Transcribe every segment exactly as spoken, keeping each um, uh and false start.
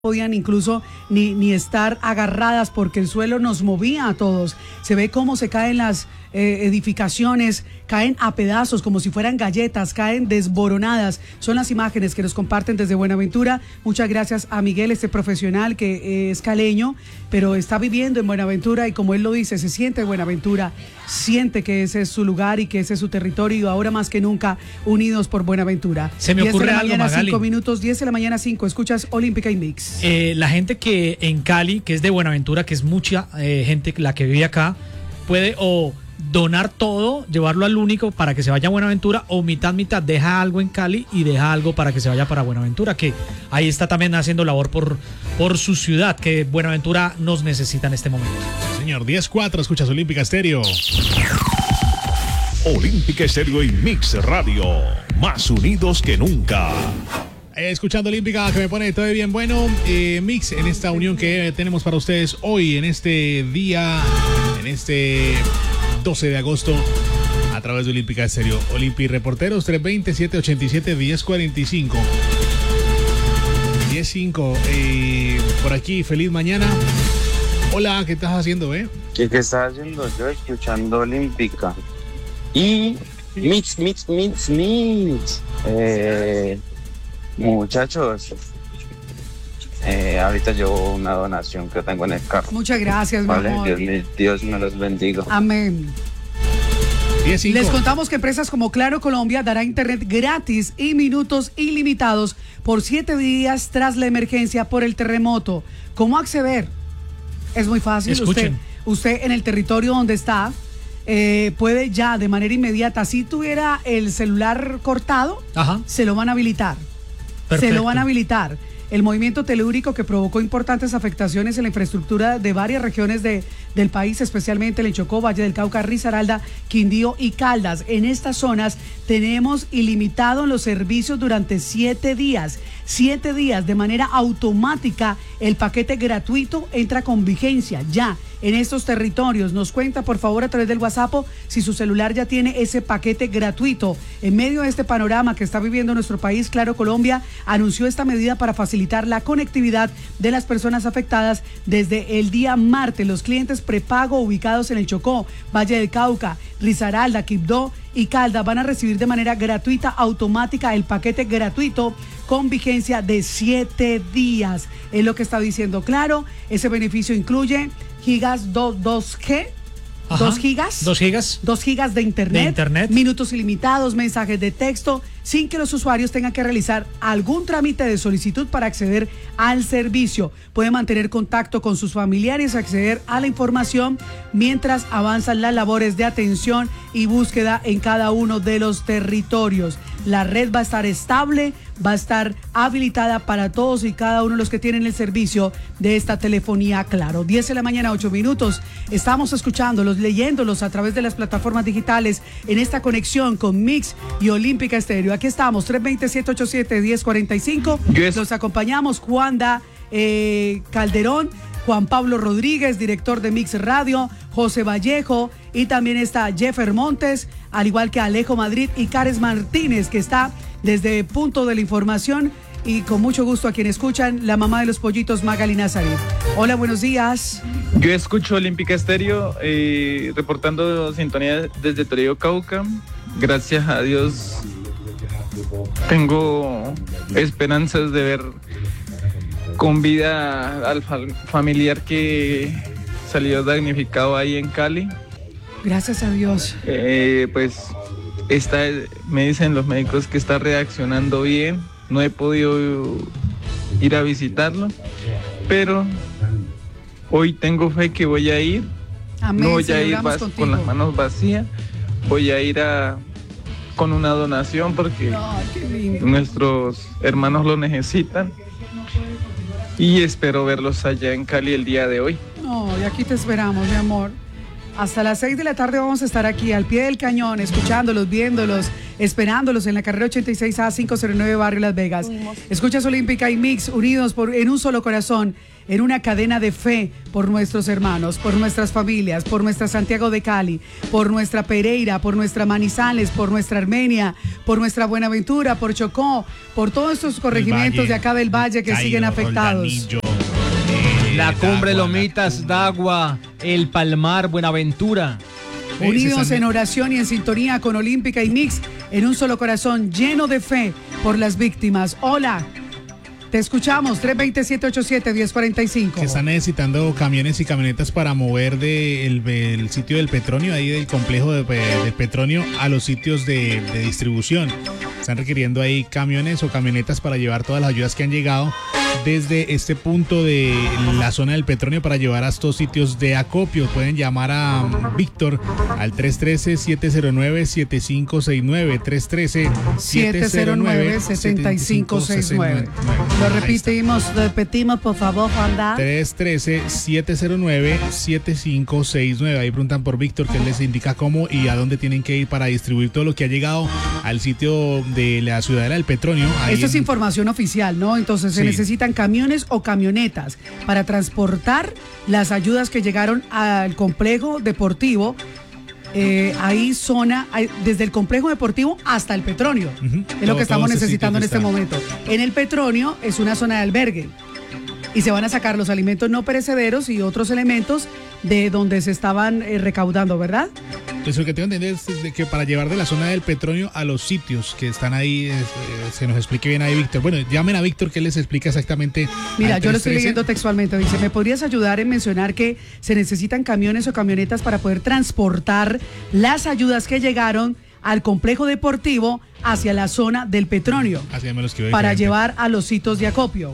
podían incluso ni, ni estar agarradas porque el suelo nos movía a todos. Se ve cómo se caen las eh, edificaciones, caen a pedazos como si fueran galletas, caen desboronadas. Son las imágenes que nos comparten desde Buenaventura. Muchas gracias a Miguel, este profesional que eh, es caleño, pero está viviendo en Buenaventura y como él lo dice, se siente en Buenaventura, siente que ese es su lugar y que ese es su territorio y ahora más que nunca unidos por Buenaventura. Se me ocurre algo, Magali. cinco minutos, diez de la mañana, cinco. Escuchas Olímpica y Mix. Eh, la gente que en Cali, que es de Buenaventura, que es mucha eh, gente la que vive acá, puede o donar todo, llevarlo al único para que se vaya a Buenaventura, o mitad, mitad, deja algo en Cali y deja algo para que se vaya para Buenaventura, que ahí está también haciendo labor por, por su ciudad, que Buenaventura nos necesita en este momento. Señor, diez cuatro, escuchas Olímpica Estéreo. Olímpica Estéreo y Mix Radio, más unidos que nunca. Escuchando Olímpica, que me pone todo bien bueno. eh, Mix, en esta unión que tenemos para ustedes hoy, en este día, en este doce de agosto, a través de Olímpica Estéreo. Olimpi Reporteros, tres veinte, setecientos ochenta y siete, diez cuarenta y cinco. diez cinco, eh, por aquí, feliz mañana. Hola, ¿qué estás haciendo, eh? ¿Qué, qué estás haciendo yo? Escuchando Olímpica. Y Mix, Mix, Mix, Mix. Eh... Muchachos, eh, ahorita llevo una donación que tengo en el carro. Muchas gracias, mi vale, amor. Dios, Dios me los bendiga. Amén. diez cinco. Les contamos que empresas como Claro Colombia dará internet gratis y minutos ilimitados por siete días tras la emergencia por el terremoto. ¿Cómo acceder? Es muy fácil. Escuchen. Usted, usted en el territorio donde está eh, puede ya de manera inmediata, si tuviera el celular cortado, Ajá. se lo van a habilitar. Perfecto. Se lo van a habilitar. El movimiento telúrico que provocó importantes afectaciones en la infraestructura de varias regiones de, del país, especialmente el Chocó, Valle del Cauca, Risaralda, Quindío y Caldas. En estas zonas tenemos ilimitado los servicios durante siete días. Siete días de manera automática. El paquete gratuito entra con vigencia ya en estos territorios. Nos cuenta, por favor, a través del WhatsApp, si su celular ya tiene ese paquete gratuito. En medio de este panorama que está viviendo nuestro país, Claro Colombia anunció esta medida para facilitar la conectividad de las personas afectadas desde el día martes. Los clientes prepago ubicados en el Chocó, Valle del Cauca, Risaralda, Quibdó y Caldas van a recibir de manera gratuita, automática, el paquete gratuito con vigencia de siete días. Es lo que está diciendo Claro. Ese beneficio incluye gigas dos G, Ajá. dos gigas, dos gigas, dos gigas de internet, de internet, minutos ilimitados, mensajes de texto, sin que los usuarios tengan que realizar algún trámite de solicitud para acceder al servicio. Pueden mantener contacto con sus familiares, acceder a la información mientras avanzan las labores de atención y búsqueda en cada uno de los territorios. La red va a estar estable, va a estar habilitada para todos y cada uno de los que tienen el servicio de esta telefonía Claro. diez de la mañana, ocho minutos. Estamos escuchándolos, leyéndolos a través de las plataformas digitales en esta conexión con Mix y Olímpica Estéreo. Aquí estamos, tres veinte, setecientos ochenta y siete, diez cuarenta y cinco. Yes. Los acompañamos Juanda eh, Calderón, Juan Pablo Rodríguez, director de Mix Radio, José Vallejo, y también está Jeffer Montes, al igual que Alejo Madrid y Cares Martínez, que está desde Punto de la Información, y con mucho gusto a quien escuchan, la mamá de los pollitos, Magali Nazaret. Hola, buenos días. Yo escucho Olímpica Estéreo, eh, reportando sintonía desde Toreo, Cauca. Gracias a Dios tengo esperanzas de ver con vida al familiar que salió damnificado ahí en Cali. Gracias a Dios. Eh, pues está, me dicen los médicos que está reaccionando bien. No he podido ir a visitarlo, pero hoy tengo fe que voy a ir. Amén. No voy a ir Celebramos vas, contigo. con las manos vacías. Voy a ir a con una donación porque Ay, qué lindo. nuestros hermanos lo necesitan. Y espero verlos allá en Cali el día de hoy. No, y aquí te esperamos, mi amor. Hasta las seis de la tarde vamos a estar aquí al pie del cañón, escuchándolos, viéndolos, esperándolos en la carrera ochenta y seis A quinientos nueve Barrio Las Vegas. Escuchas Olímpica y Mix, unidos por, en un solo corazón, en una cadena de fe por nuestros hermanos, por nuestras familias, por nuestra Santiago de Cali, por nuestra Pereira, por nuestra Manizales, por nuestra Armenia, por nuestra Buenaventura, por Chocó, por todos estos corregimientos de acá del Valle que Cairo, siguen afectados. Roldanillo, eh, La Cumbre, Dagua, Lomitas, Dagua, El Palmar, Buenaventura. Unidos en oración y en sintonía con Olímpica y Mix, en un solo corazón, lleno de fe por las víctimas. Hola, te escuchamos, tres dos cero, siete ocho siete, uno cero cuatro cinco. Que están necesitando camiones y camionetas para mover del de el sitio del Petronio, ahí del complejo de, del Petronio, a los sitios de, de distribución. Están requiriendo ahí camiones o camionetas para llevar todas las ayudas que han llegado desde este punto de la zona del Petronio para llevar a estos sitios de acopio. Pueden llamar a um, Víctor al tres uno tres, siete cero nueve, siete cinco seis nueve, tres uno tres, siete cero nueve, siete cinco seis nueve. Lo repetimos, repetimos por favor, Juanda. tres uno tres, siete cero nueve, siete cinco seis nueve. Ahí preguntan por Víctor, que él les indica cómo y a dónde tienen que ir para distribuir todo lo que ha llegado al sitio de la Ciudadela del Petronio. Esto es en... información oficial, ¿no? Entonces se Sí. necesitan camiones o camionetas para transportar las ayudas que llegaron al complejo deportivo. Eh, ahí zona, hay, desde el complejo deportivo hasta el Petronio. Uh-huh. Es lo Todo- que estamos todo ese necesitando en sitio este que momento. En el Petronio es una zona de albergue y se van a sacar los alimentos no perecederos y otros elementos de donde se estaban eh, recaudando, ¿verdad? Pues lo que tengo que entender es de que para llevar de la zona del Petronio a los sitios que están ahí, eh, se nos explique bien ahí Víctor. Bueno, llamen a Víctor que él les explica exactamente. Mira, al yo lo estoy tres uno tres. leyendo textualmente. Dice, ¿me podrías ayudar en mencionar que se necesitan camiones o camionetas para poder transportar las ayudas que llegaron al complejo deportivo hacia la zona del Petronio Así ya me lo escribió para diferente. llevar a los sitios de acopio?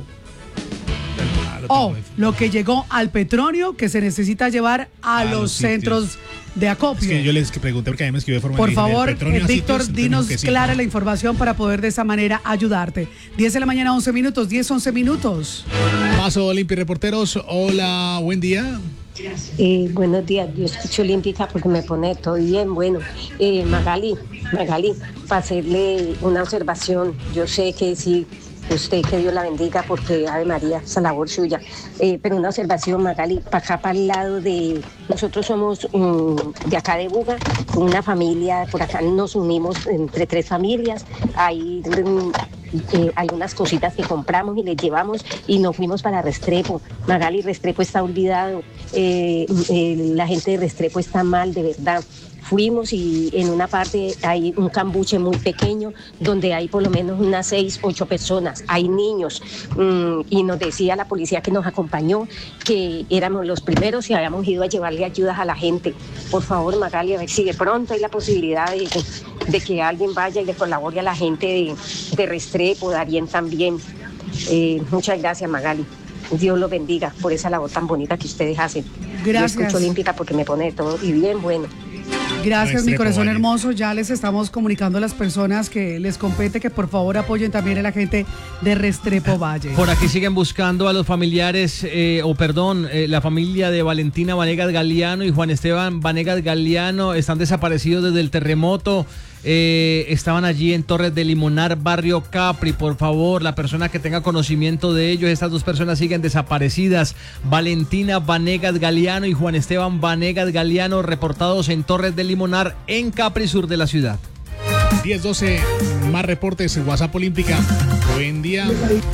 Ah, lo tengo O ahí. lo que llegó al Petronio que se necesita llevar a, A los, los centros de acopio. Es que yo les pregunté porque a mí me escribió de forma Por indígena, favor, del Petronio eh, a Víctor, sitios, dinos dijo que sí. clara la información para poder de esa manera ayudarte. diez de la mañana, once minutos, diez, once minutos. Paso Olimpi Reporteros, hola, buen día. Eh, buenos días, yo escucho Olímpica porque me pone todo bien. Bueno, eh, Magali, Magali, para hacerle una observación, yo sé que sí, usted, que Dios la bendiga, porque Ave María, esa labor suya, eh, pero una observación, Magali, para acá, para el lado de, nosotros somos um, de acá de Buga, una familia, por acá nos unimos entre tres familias, hay... Um, Eh, hay unas cositas que compramos y les llevamos y nos fuimos para Restrepo. Magali, Restrepo está olvidado, eh, eh, la gente de Restrepo está mal, de verdad. Fuimos y en una parte hay un cambuche muy pequeño donde hay por lo menos unas seis, ocho personas, hay niños, mm, y nos decía la policía que nos acompañó que éramos los primeros y habíamos ido a llevarle ayudas a la gente. Por favor, Magali, a ver si de pronto hay la posibilidad de, de que alguien vaya y le colabore a la gente de, de Restrepo, Darien también. Eh, muchas gracias, Magali. Dios los bendiga por esa labor tan bonita que ustedes hacen. Gracias. Yo escucho Olímpica porque me pone de todo y bien bueno. Gracias, mi Restrepo, corazón Valle. hermoso. Ya les estamos comunicando a las personas que les compete que por favor apoyen también a la gente de Restrepo Valle. Por aquí siguen buscando a los familiares, eh, o perdón, eh, la familia de Valentina Vanegas Galeano y Juan Esteban Vanegas Galeano están desaparecidos desde el terremoto. Eh, estaban allí en Torres de Limonar, Barrio Capri. Por favor, la persona que tenga conocimiento de ellos, estas dos personas siguen desaparecidas. Valentina Vanegas Galeano y Juan Esteban Vanegas Galeano, reportados en Torres de Limonar, en Capri, sur de la ciudad. diez doce, más reportes, WhatsApp Olímpica. Buen día.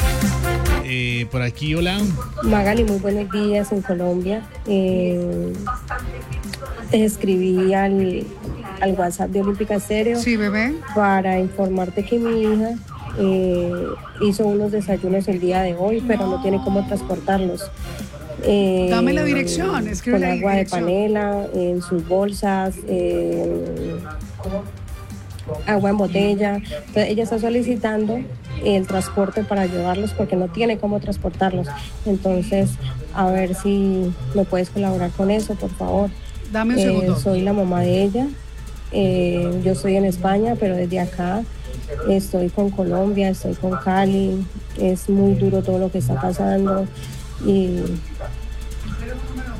Eh, por aquí, hola. Magali, muy buenos días en Colombia. Eh, te escribí al, al WhatsApp de Olímpica Estéreo Sí, bebé. para informarte que mi hija eh, hizo unos desayunos el día de hoy, pero no tiene cómo transportarlos. Eh, Dame la dirección, escribe con la agua de dirección. panela, en sus bolsas, eh, agua en botella. Entonces, ella está solicitando el transporte para llevarlos porque no tiene cómo transportarlos. Entonces, a ver si me puedes colaborar con eso, por favor. Dame un Eh, segundo. soy la mamá de ella. Eh, yo estoy en España, pero desde acá estoy con Colombia, estoy con Cali. Es muy duro todo lo que está pasando y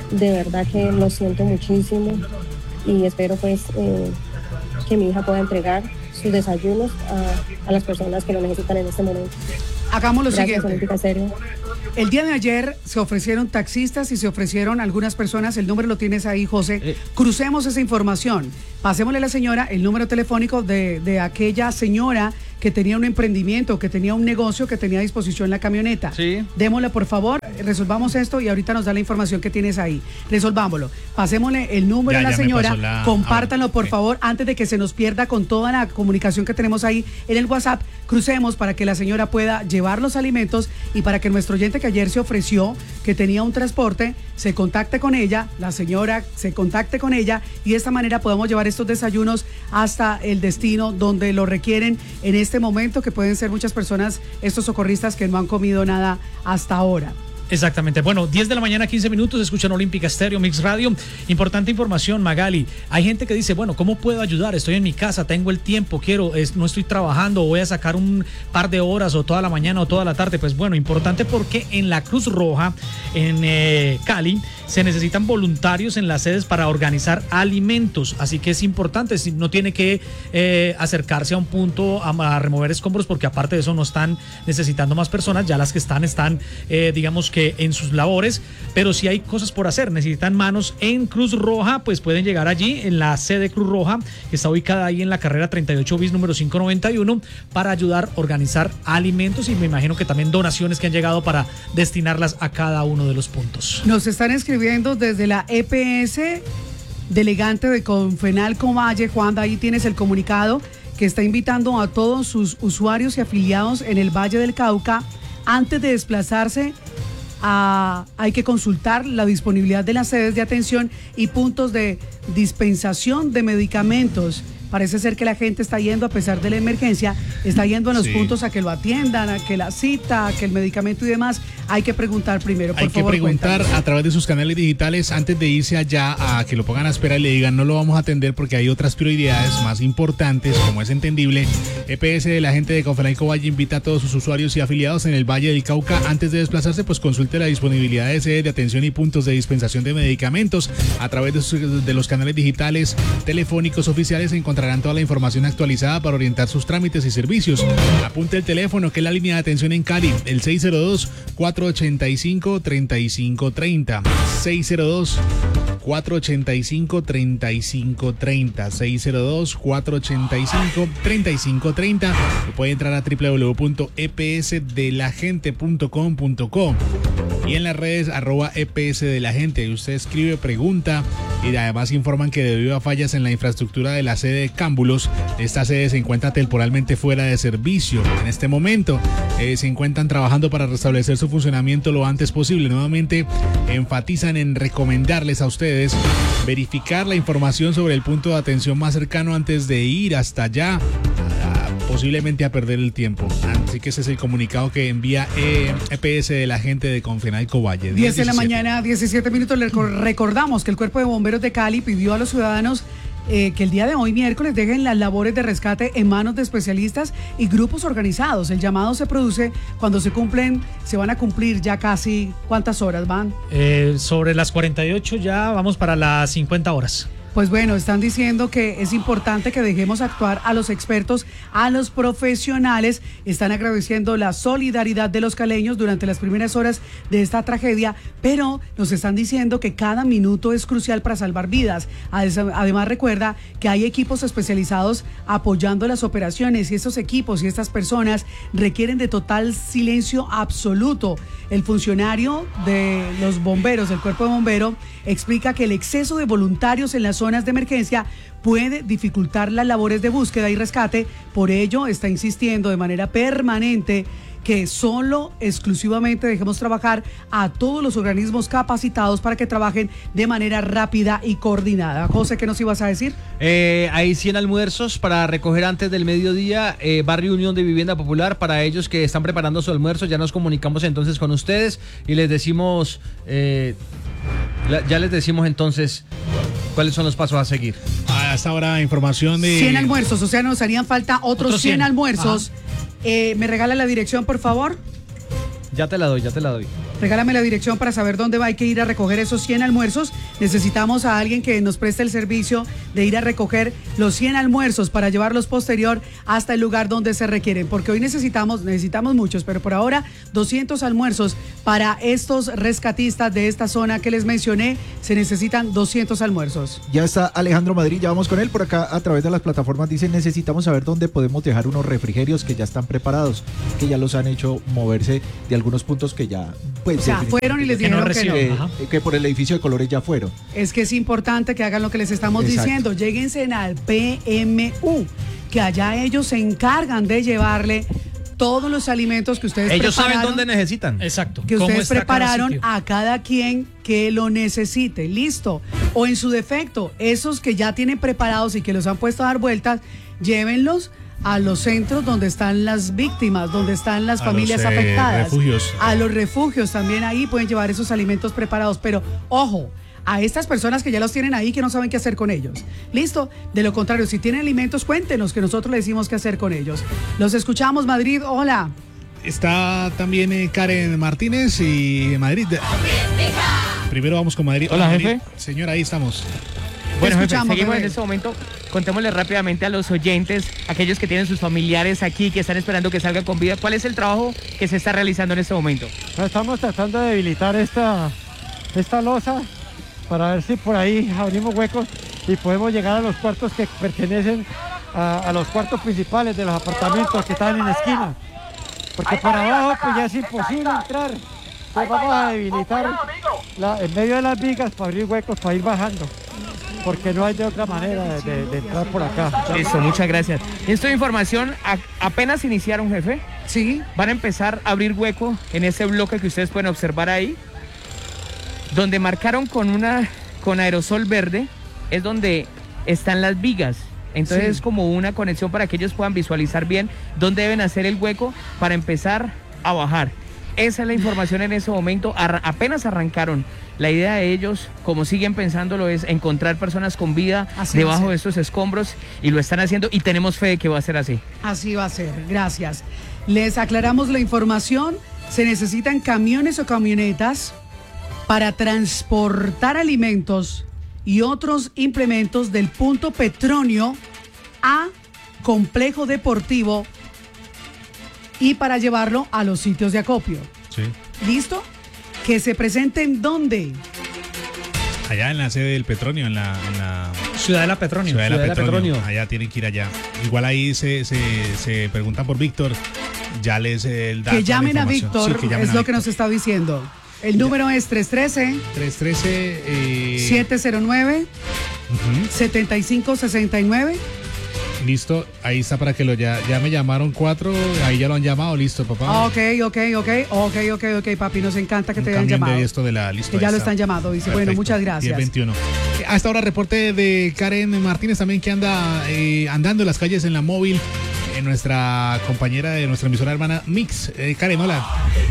De verdad que lo siento muchísimo y espero pues eh, que mi hija pueda entregar sus desayunos a, a las personas que lo necesitan en este momento. Hagamos lo Gracias, siguiente. Olímpica Estéreo. El día de ayer se ofrecieron taxistas y se ofrecieron algunas personas, el número lo tienes ahí, José. Eh. Crucemos esa información. Pasémosle a la señora el número telefónico de, de aquella señora que tenía un emprendimiento, que tenía un negocio, que tenía a disposición la camioneta. Sí. Démosle, por favor, resolvamos esto y ahorita nos da la información que tienes ahí. Resolvámoslo. Pasémosle el número Ya, a la ya me señora, pasó la- compártanlo, ah, por ok. favor, antes de que se nos pierda con toda la comunicación que tenemos ahí en el WhatsApp. Crucemos para que la señora pueda llevar los alimentos y para que nuestro oyente que ayer se ofreció, que tenía un transporte, se contacte con ella, la señora se contacte con ella y de esta manera podamos llevar estos desayunos hasta el destino donde lo requieren en este momento, que pueden ser muchas personas, estos socorristas que no han comido nada hasta ahora. Exactamente. Bueno, diez de la mañana, quince minutos, escuchan Olímpica Estéreo, Mix Radio. Importante información, Magali. Hay gente que dice, bueno, ¿cómo puedo ayudar? Estoy en mi casa, tengo el tiempo, quiero, es, no estoy trabajando, voy a sacar un par de horas o toda la mañana o toda la tarde. Pues bueno, importante porque en la Cruz Roja, en eh, Cali, se necesitan voluntarios en las sedes para organizar alimentos. Así que es importante, si no tiene que eh, acercarse a un punto a, a remover escombros, porque aparte de eso no están necesitando más personas, ya las que están, están, eh, digamos que en sus labores, pero si hay cosas por hacer, necesitan manos en Cruz Roja, pues pueden llegar allí en la sede Cruz Roja, que está ubicada ahí en la carrera treinta y ocho bis número quinientos noventa y uno, para ayudar a organizar alimentos y me imagino que también donaciones que han llegado para destinarlas a cada uno de los puntos. Nos están escribiendo desde la E P S, delegante de Confenalco Valle. Juan, ahí tienes el comunicado que está invitando a todos sus usuarios y afiliados en el Valle del Cauca, antes de desplazarse, a, hay que consultar la disponibilidad de las sedes de atención y puntos de dispensación de medicamentos. Parece ser que la gente está yendo, a pesar de la emergencia, está yendo a los Sí. puntos a que lo atiendan, a que la cita, a que el medicamento y demás. Hay que preguntar primero, por Hay que favor, preguntar cuéntanos. a través de sus canales digitales antes de irse allá, a que lo pongan a esperar y le digan no lo vamos a atender porque hay otras prioridades más importantes, como es entendible. E P S de la gente de Confenalco Valle invita a todos sus usuarios y afiliados en el Valle del Cauca, antes de desplazarse, pues consulte la disponibilidad de sedes de atención y puntos de dispensación de medicamentos a través de, sus- de los canales digitales telefónicos oficiales. Se encontrarán toda la información actualizada para orientar sus trámites y servicios. Apunte el teléfono, que es la línea de atención en Cali, el seis cero dos, cuatro ochenta y cinco, treinta y cinco treinta. seis cero dos, cuatro ochenta y cinco, treinta y cinco treinta. seis cero dos, cuatro ochenta y cinco, treinta y cinco treinta. O puede entrar a doble u doble u doble u punto e p s de la gente punto com punto co y en las redes arroba E P S de la gente. Y usted escribe, pregunta y además informan que debido a fallas en la infraestructura de la sede de Cámbulos, esta sede se encuentra temporalmente fuera de servicio. En este momento eh, se encuentran trabajando para restablecer su funcionamiento lo antes posible. Nuevamente enfatizan en recomendarles a ustedes verificar la información sobre el punto de atención más cercano antes de ir hasta allá, a- posiblemente a perder el tiempo. Así que ese es el comunicado que envía eh, E P S de la gente de Confenalco Valle. diez de la diecisiete. mañana, diecisiete minutos. Le recor- recordamos que el Cuerpo de Bomberos de Cali pidió a los ciudadanos eh, que el día de hoy, miércoles, dejen las labores de rescate en manos de especialistas y grupos organizados. El llamado se produce cuando se cumplen, se van a cumplir ya casi, ¿cuántas horas van? Eh, sobre las cuarenta y ocho ya vamos para las cincuenta horas. Pues bueno, están diciendo que es importante que dejemos actuar a los expertos, a los profesionales. Están agradeciendo la solidaridad de los caleños durante las primeras horas de esta tragedia, pero nos están diciendo que cada minuto es crucial para salvar vidas. Además, recuerda que hay equipos especializados apoyando las operaciones y estos equipos y estas personas requieren de total silencio absoluto. El funcionario de los bomberos, del Cuerpo de Bombero, explica que el exceso de voluntarios en las zonas de emergencia puede dificultar las labores de búsqueda y rescate. Por ello, está insistiendo de manera permanente que solo exclusivamente dejemos trabajar a todos los organismos capacitados para que trabajen de manera rápida y coordinada. José, ¿qué nos ibas a decir? Eh, hay cien almuerzos para recoger antes del mediodía, eh, Barrio Unión de Vivienda Popular. Para ellos que están preparando su almuerzo, ya nos comunicamos entonces con ustedes y les decimos, eh, la- ya les decimos entonces cuáles son los pasos a seguir. Hasta ahora información de... cien almuerzos, o sea, nos harían falta otros, Otros cien cien. almuerzos. Eh, ¿Me regala la dirección, por favor? Ya te la doy, ya te la doy. Regálame la dirección para saber dónde va. Hay que ir a recoger esos cien almuerzos. Necesitamos a alguien que nos preste el servicio de ir a recoger los cien almuerzos para llevarlos posterior hasta el lugar donde se requieren. Porque hoy necesitamos, necesitamos muchos, pero por ahora doscientos almuerzos para estos rescatistas de esta zona que les mencioné. Se necesitan doscientos almuerzos. Ya está Alejandro Madrid, ya vamos con él. Por acá a través de las plataformas dicen necesitamos saber dónde podemos dejar unos refrigerios que ya están preparados, que ya los han hecho moverse de algunos puntos que ya pues, ya fueron y les dijeron que no. Que, que por el edificio de Colores ya fueron. Es que es importante que hagan lo que les estamos Exacto. diciendo. Lléguense al P M U, que allá ellos se encargan de llevarle todos los alimentos que ustedes Ellos prepararon, saben dónde necesitan. Exacto. que ustedes está cada prepararon sitio. a cada quien que lo necesite. Listo. O en su defecto, esos que ya tienen preparados y que los han puesto a dar vueltas, llévenlos a los centros donde están las víctimas, donde están las A familias los, eh, afectadas. refugios. A los refugios también ahí pueden llevar esos alimentos preparados. Pero ojo, a estas personas que ya los tienen ahí, que no saben qué hacer con ellos. ¿Listo? De lo contrario, si tienen alimentos, cuéntenos, que nosotros les decimos qué hacer con ellos. Los escuchamos, Madrid. Hola. Está también eh, Karen Martínez y Madrid. Primero vamos con Madrid. Hola, Madrid. jefe. Señora, ahí estamos. Bueno, jefe, escuchamos, seguimos bebé. en este momento. Contémosle rápidamente a los oyentes, aquellos que tienen sus familiares aquí, que están esperando que salgan con vida, ¿cuál es el trabajo que se está realizando en este momento? Estamos tratando de debilitar esta, esta losa para ver si por ahí abrimos huecos y podemos llegar a los cuartos que pertenecen a, a los cuartos principales de los apartamentos que están en la esquina. Porque por abajo pues ya es imposible entrar. Entonces vamos a debilitar la, en medio de las vigas para abrir huecos para ir bajando. Porque no hay de otra manera de, de, de entrar por acá. Listo, muchas gracias. Esta información a- apenas iniciaron, jefe. Sí. Van a empezar a abrir hueco en ese bloque que ustedes pueden observar ahí, donde marcaron con una con aerosol verde, es donde están las vigas. Entonces Sí. es como una conexión para que ellos puedan visualizar bien dónde deben hacer el hueco para empezar a bajar. Esa es la información en ese momento. Arra- apenas arrancaron. La idea de ellos, como siguen pensándolo, es encontrar personas con vida Así va a debajo ser. de estos escombros, y lo están haciendo y tenemos fe de que va a ser así. Así va a ser, gracias. Les aclaramos la información. Se necesitan camiones o camionetas para transportar alimentos y otros implementos del punto Petronio a Complejo Deportivo y para llevarlo a los sitios de acopio. Sí. ¿Listo? Que se presenten ¿dónde? Allá en la sede del Petronio, en la, en la Ciudad de la Petronio. Ciudad de la Ciudad de la Petronio. Petronio. Allá tienen que ir allá. Igual ahí se, se, se preguntan por Víctor. Ya les eh, da Que toda la llamen a información. Víctor, Sí, que llamen es a lo que Víctor. nos está diciendo. El número es tres uno tres, tres uno tres eh, siete cero nueve, ujú. siete cinco seis nueve. Listo, ahí está para que lo ya, ya me llamaron cuatro, ahí ya lo han llamado, listo, papá. Ok, ok, ok, ok, ok, ok, papi, nos encanta que Un te hayan camión llamado. de esto de la lista. Que ya ahí lo está. están llamando, dice. Bueno, Perfecto. muchas gracias. diez veintiuno. Hasta ahora reporte de Karen Martínez también, que anda eh, andando en las calles en la móvil, en nuestra compañera de nuestra emisora hermana Mix. Eh, Karen, hola.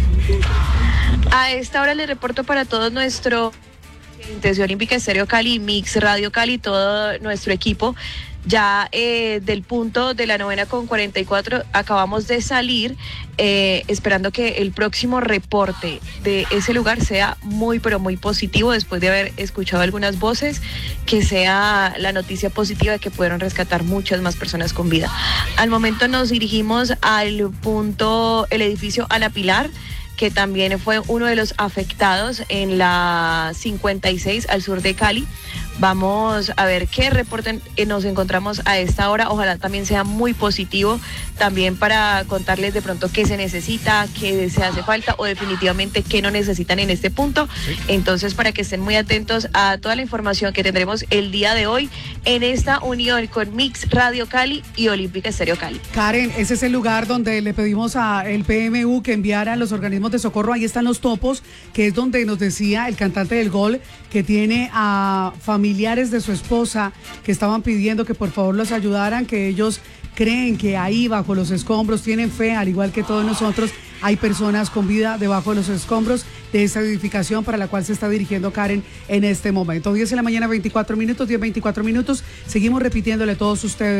A esta hora les reporto para todo nuestro Intención Olímpica Estéreo Cali, Mix Radio Cali, todo nuestro equipo. Ya eh, del punto de la novena con cuarenta y cuatro acabamos de salir, eh, esperando que el próximo reporte de ese lugar sea muy pero muy positivo, después de haber escuchado algunas voces, que sea la noticia positiva de que pudieron rescatar muchas más personas con vida. Al momento nos dirigimos al punto, el edificio Ana Pilar, que también fue uno de los afectados en la cincuenta y seis al sur de Cali. Vamos a ver qué reporte nos encontramos a esta hora. Ojalá también sea muy positivo, también para contarles de pronto qué se necesita, qué se hace falta o definitivamente qué no necesitan en este punto. Sí. Entonces, para que estén muy atentos a toda la información que tendremos el día de hoy en esta unión con Mix Radio Cali y Olímpica Estéreo Cali. Karen, ese es el lugar donde le pedimos al P M U que enviara a los organismos de socorro. Ahí están los topos, que es donde nos decía el cantante del gol que tiene a familiares de su esposa que estaban pidiendo que por favor los ayudaran, que ellos creen que ahí bajo los escombros tienen fe, al igual que todos nosotros, hay personas con vida debajo de los escombros de esta edificación para la cual se está dirigiendo Karen en este momento. diez de la mañana, veinticuatro minutos, diez, veinticuatro minutos. Seguimos repitiéndole a todos ustedes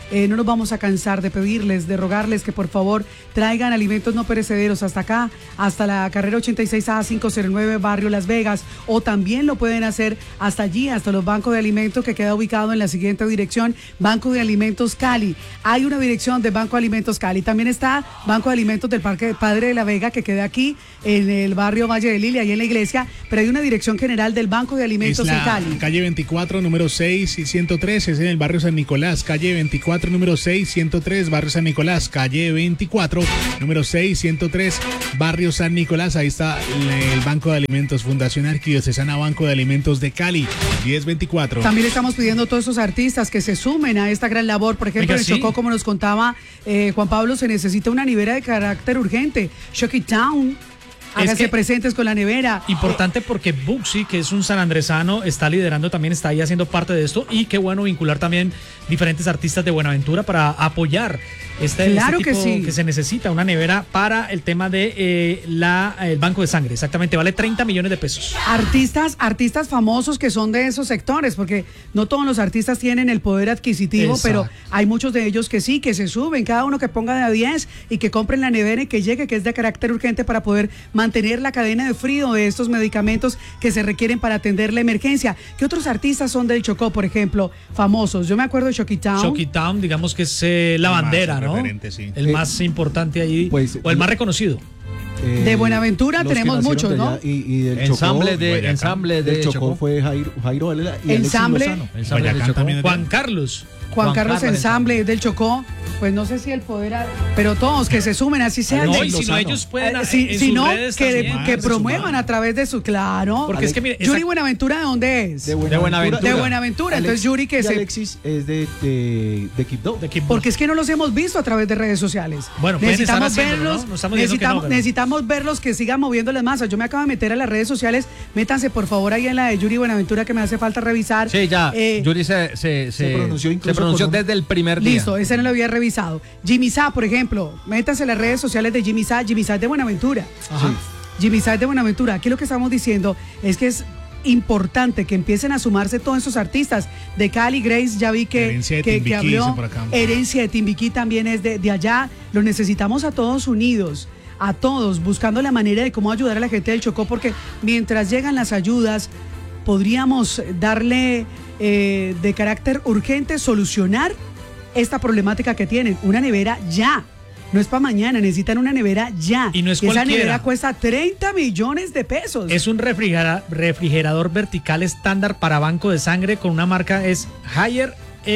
eh, no nos vamos a cansar de pedirles, de rogarles que por favor traigan alimentos no perecederos hasta acá, hasta la carrera ochenta y seis A quinientos nueve, barrio Las Vegas, o también lo pueden hacer hasta allí, hasta los bancos de alimentos, que queda ubicado en la siguiente dirección: Banco de Alimentos Cali. Hay una dirección de Banco de Alimentos Cali. También está Banco de Alimentos del Parque Padre de la Vega, que queda aquí en el barrio Valle de Lili, ahí en la iglesia, pero hay una dirección general del Banco de Alimentos es la en Cali. Calle veinticuatro, número seis y ciento tres, es en el barrio San Nicolás. Calle veinticuatro, número seis, ciento tres, barrio San Nicolás. Calle veinticuatro, número seis, ciento tres, barrio San Nicolás. Ahí está el Banco de Alimentos, Fundación Arquidiocesana Banco de Alimentos de Cali, diez veinticuatro. También le estamos pidiendo a todos esos artistas que se sumen a esta gran labor. Por ejemplo, Oiga, en sí. Chocó, como nos contaba eh, Juan Pablo, se necesita una nevera de carácter urgente. Shocky Town, háganse que- presentes con la nevera. Importante porque Buxi, que es un sanandresano, está liderando también, está ahí haciendo parte de esto, y qué bueno vincular también diferentes artistas de Buenaventura para apoyar este, Claro este que tipo sí. que se necesita, una nevera para el tema de eh, la, el banco de sangre. Exactamente, vale treinta millones de pesos. Artistas, artistas famosos que son de esos sectores, porque no todos los artistas tienen el poder adquisitivo, Exacto. pero hay muchos de ellos que sí, que se suben, cada uno que ponga de a diez y que compren la nevera y que llegue, que es de carácter urgente, para poder mantener la cadena de frío de estos medicamentos que se requieren para atender la emergencia. ¿Qué otros artistas son del Chocó, por ejemplo, famosos? Yo me acuerdo de Shocky Town. Shocky Town, digamos que es eh, la El más bandera, ¿no? referente, sí. El Eh, más importante ahí, pues, o el más reconocido. Eh, De Buenaventura los que tenemos nacieron muchos, de ¿no? allá Y, y del Ensamble Chocó, de, Boyacá. ensamble de del Chocó, Chocó. fue Jairo, Jairo Varela y Alexis Ensamble. Lozano. Ensamble de Boyacá Chocó. también es de- Juan Carlos. Juan, Juan Carlos Carlos Ensamble del Chocó, pues no sé si el poder, ha- pero todos que se sumen, así sea. No, de- y si no, Lozano. ellos pueden Eh, eh, si, en si sus no, redes que, también. que de su promuevan mano. a través de su, claro. Porque es que mire, Yuri esa- Buenaventura, ¿de dónde es? De Buenaventura. Buenaventura. De Buenaventura, entonces Alex- Yuri que y se- Alexis es de, de, de Quibdó. de Quibdó. Porque es que no los hemos visto a través de redes sociales. Bueno, pueden estar necesitamos haciéndolo, verlos, ¿no? No estamos diciendo que necesitamos, no, pero- necesitamos verlos que sigan moviendo las masas. Yo me acabo de meter a las redes sociales, métanse por favor ahí en la de Yuri Buenaventura, que me hace falta revisar. Sí, ya. Eh, Yuri se, se, se pronunció incluso se pronunció con un- desde el primer día. Listo, ese no lo había revisado. Jimmy Sá, por ejemplo, métanse en las redes sociales de Jimmy Sá. Jimmy Sá es de Buenaventura. Ajá. Jimmy Sá es de Buenaventura. Aquí lo que estamos diciendo es que es importante que empiecen a sumarse todos esos artistas de Cali. Grace, ya vi que, Herencia de que, que Timbiquí, habló. dice por acá. Herencia de Timbiquí también es de, de allá. Los necesitamos a todos unidos, a todos, buscando la manera de cómo ayudar a la gente del Chocó, porque mientras llegan las ayudas, podríamos darle eh, de carácter urgente, solucionar esta problemática que tienen. Una nevera ya. No es para mañana, necesitan una nevera ya. Y no es esa cualquiera. nevera cuesta treinta millones de pesos. Es un refrigera- refrigerador vertical estándar para banco de sangre con una marca, es Haier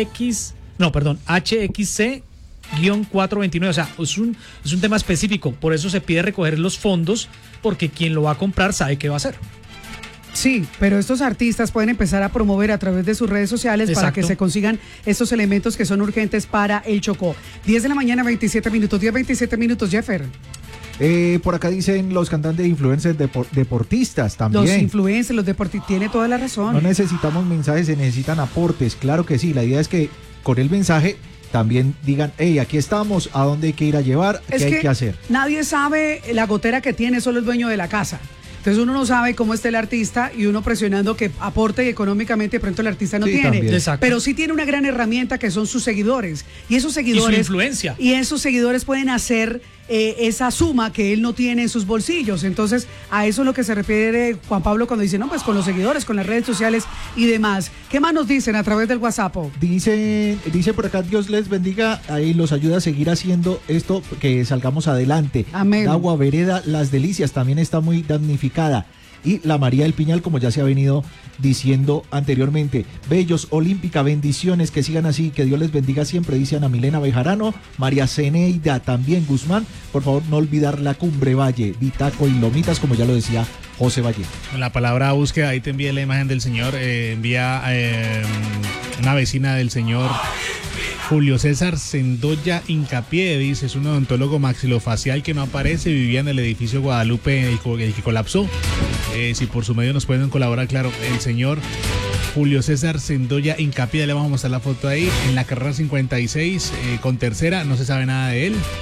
X, no, perdón, H X C cuatrocientos veintinueve. O sea, es un, es un tema específico. Por eso se pide recoger los fondos, porque quien lo va a comprar sabe qué va a hacer. Sí, pero estos artistas pueden empezar a promover a través de sus redes sociales para Exacto. que se consigan estos elementos que son urgentes para el Chocó. diez de la mañana, veintisiete minutos. diez, veintisiete minutos, Jeffer. Eh, por acá dicen los cantantes influencers depor- deportistas también. Los influencers, los deportistas, tiene toda la razón. No necesitamos mensajes, se necesitan aportes. Claro que sí, la idea es que con el mensaje también digan, hey, aquí estamos, a dónde hay que ir a llevar, Es qué hay que que hacer. nadie sabe la gotera que tiene, solo el dueño de la casa. Entonces uno no sabe cómo está el artista y uno presionando que aporte económicamente, de pronto el artista no Sí, tiene. también. Exacto. Pero sí tiene una gran herramienta que son sus seguidores. Y esos seguidores. influencia. Y esos seguidores pueden hacer eh, esa suma que él no tiene en sus bolsillos. Entonces, a eso es lo que se refiere Juan Pablo cuando dice, no, pues con los seguidores, con las redes sociales y demás. ¿Qué más nos dicen a través del WhatsApp? Dice, dice por acá, Dios les bendiga, ahí los ayuda a seguir haciendo esto, que salgamos adelante. Amén. Agua Vereda, Las Delicias, también está muy damnificada. Y la María del Piñal, como ya se ha venido diciendo anteriormente. Bellos, Olímpica, bendiciones, que sigan así, que Dios les bendiga siempre, dice Ana Milena Bejarano, María Ceneida también Guzmán. Por favor, no olvidar la Cumbre Valle, Bitaco y Lomitas, como ya lo decía José Valle. Con la palabra búsqueda, ahí te envié la imagen del señor, eh, envía eh, una vecina del señor Julio César Sendoya Hincapié, dice, es un odontólogo maxilofacial que no aparece, vivía en el edificio Guadalupe, el, el que colapsó. Eh, si por su medio nos pueden colaborar, claro, el señor Julio César Sendoya Hincapié, le vamos a mostrar la foto ahí, en la carrera cincuenta y seis, eh, con tercera, no se sabe nada de él.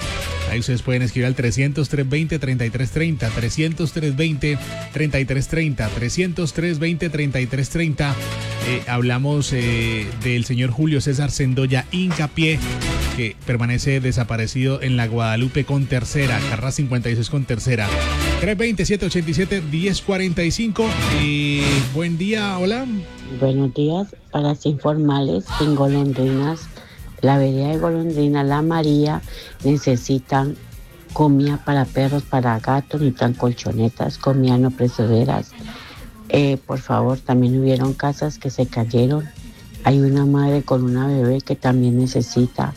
Ahí ustedes pueden escribir al trescientos, trescientos veinte, treinta y tres treinta, trescientos, trescientos veinte, treinta y tres treinta, trescientos, trescientos veinte, treinta y tres treinta. Eh, hablamos eh, del señor Julio César Sendoya Hincapié, que permanece desaparecido en la Guadalupe con tercera, carrera cincuenta y seis con tercera. trescientos veinte, setecientos ochenta y siete, diez cuarenta y cinco. Y buen día, hola. Buenos días, para las informales en Golondrinas, la vereda de Golondrinas, La María, necesitan comida para perros, para gatos, necesitan colchonetas, comida no perecederas. Eh, por favor, también hubieron casas que se cayeron. Hay una madre con una bebé que también necesita.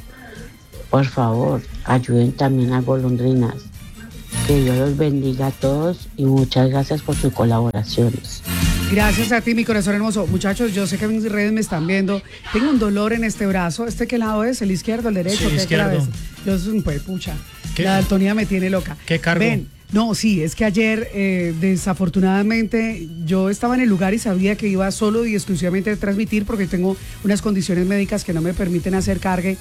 Por favor, ayuden también a Golondrinas. Que Dios los bendiga a todos y muchas gracias por sus colaboraciones. Gracias a ti, mi corazón hermoso. Muchachos, yo sé que en mis redes me están viendo. Tengo un dolor en este brazo. ¿Este qué lado es? ¿El izquierdo, el derecho? Sí, ¿Qué izquierdo. Yo, pues, pucha. ¿Qué? La daltonía me tiene loca. ¿Qué cargo? Ven, no, sí, es que ayer, eh, desafortunadamente, yo estaba en el lugar y sabía que iba solo y exclusivamente a transmitir porque tengo unas condiciones médicas que no me permiten hacer cargue,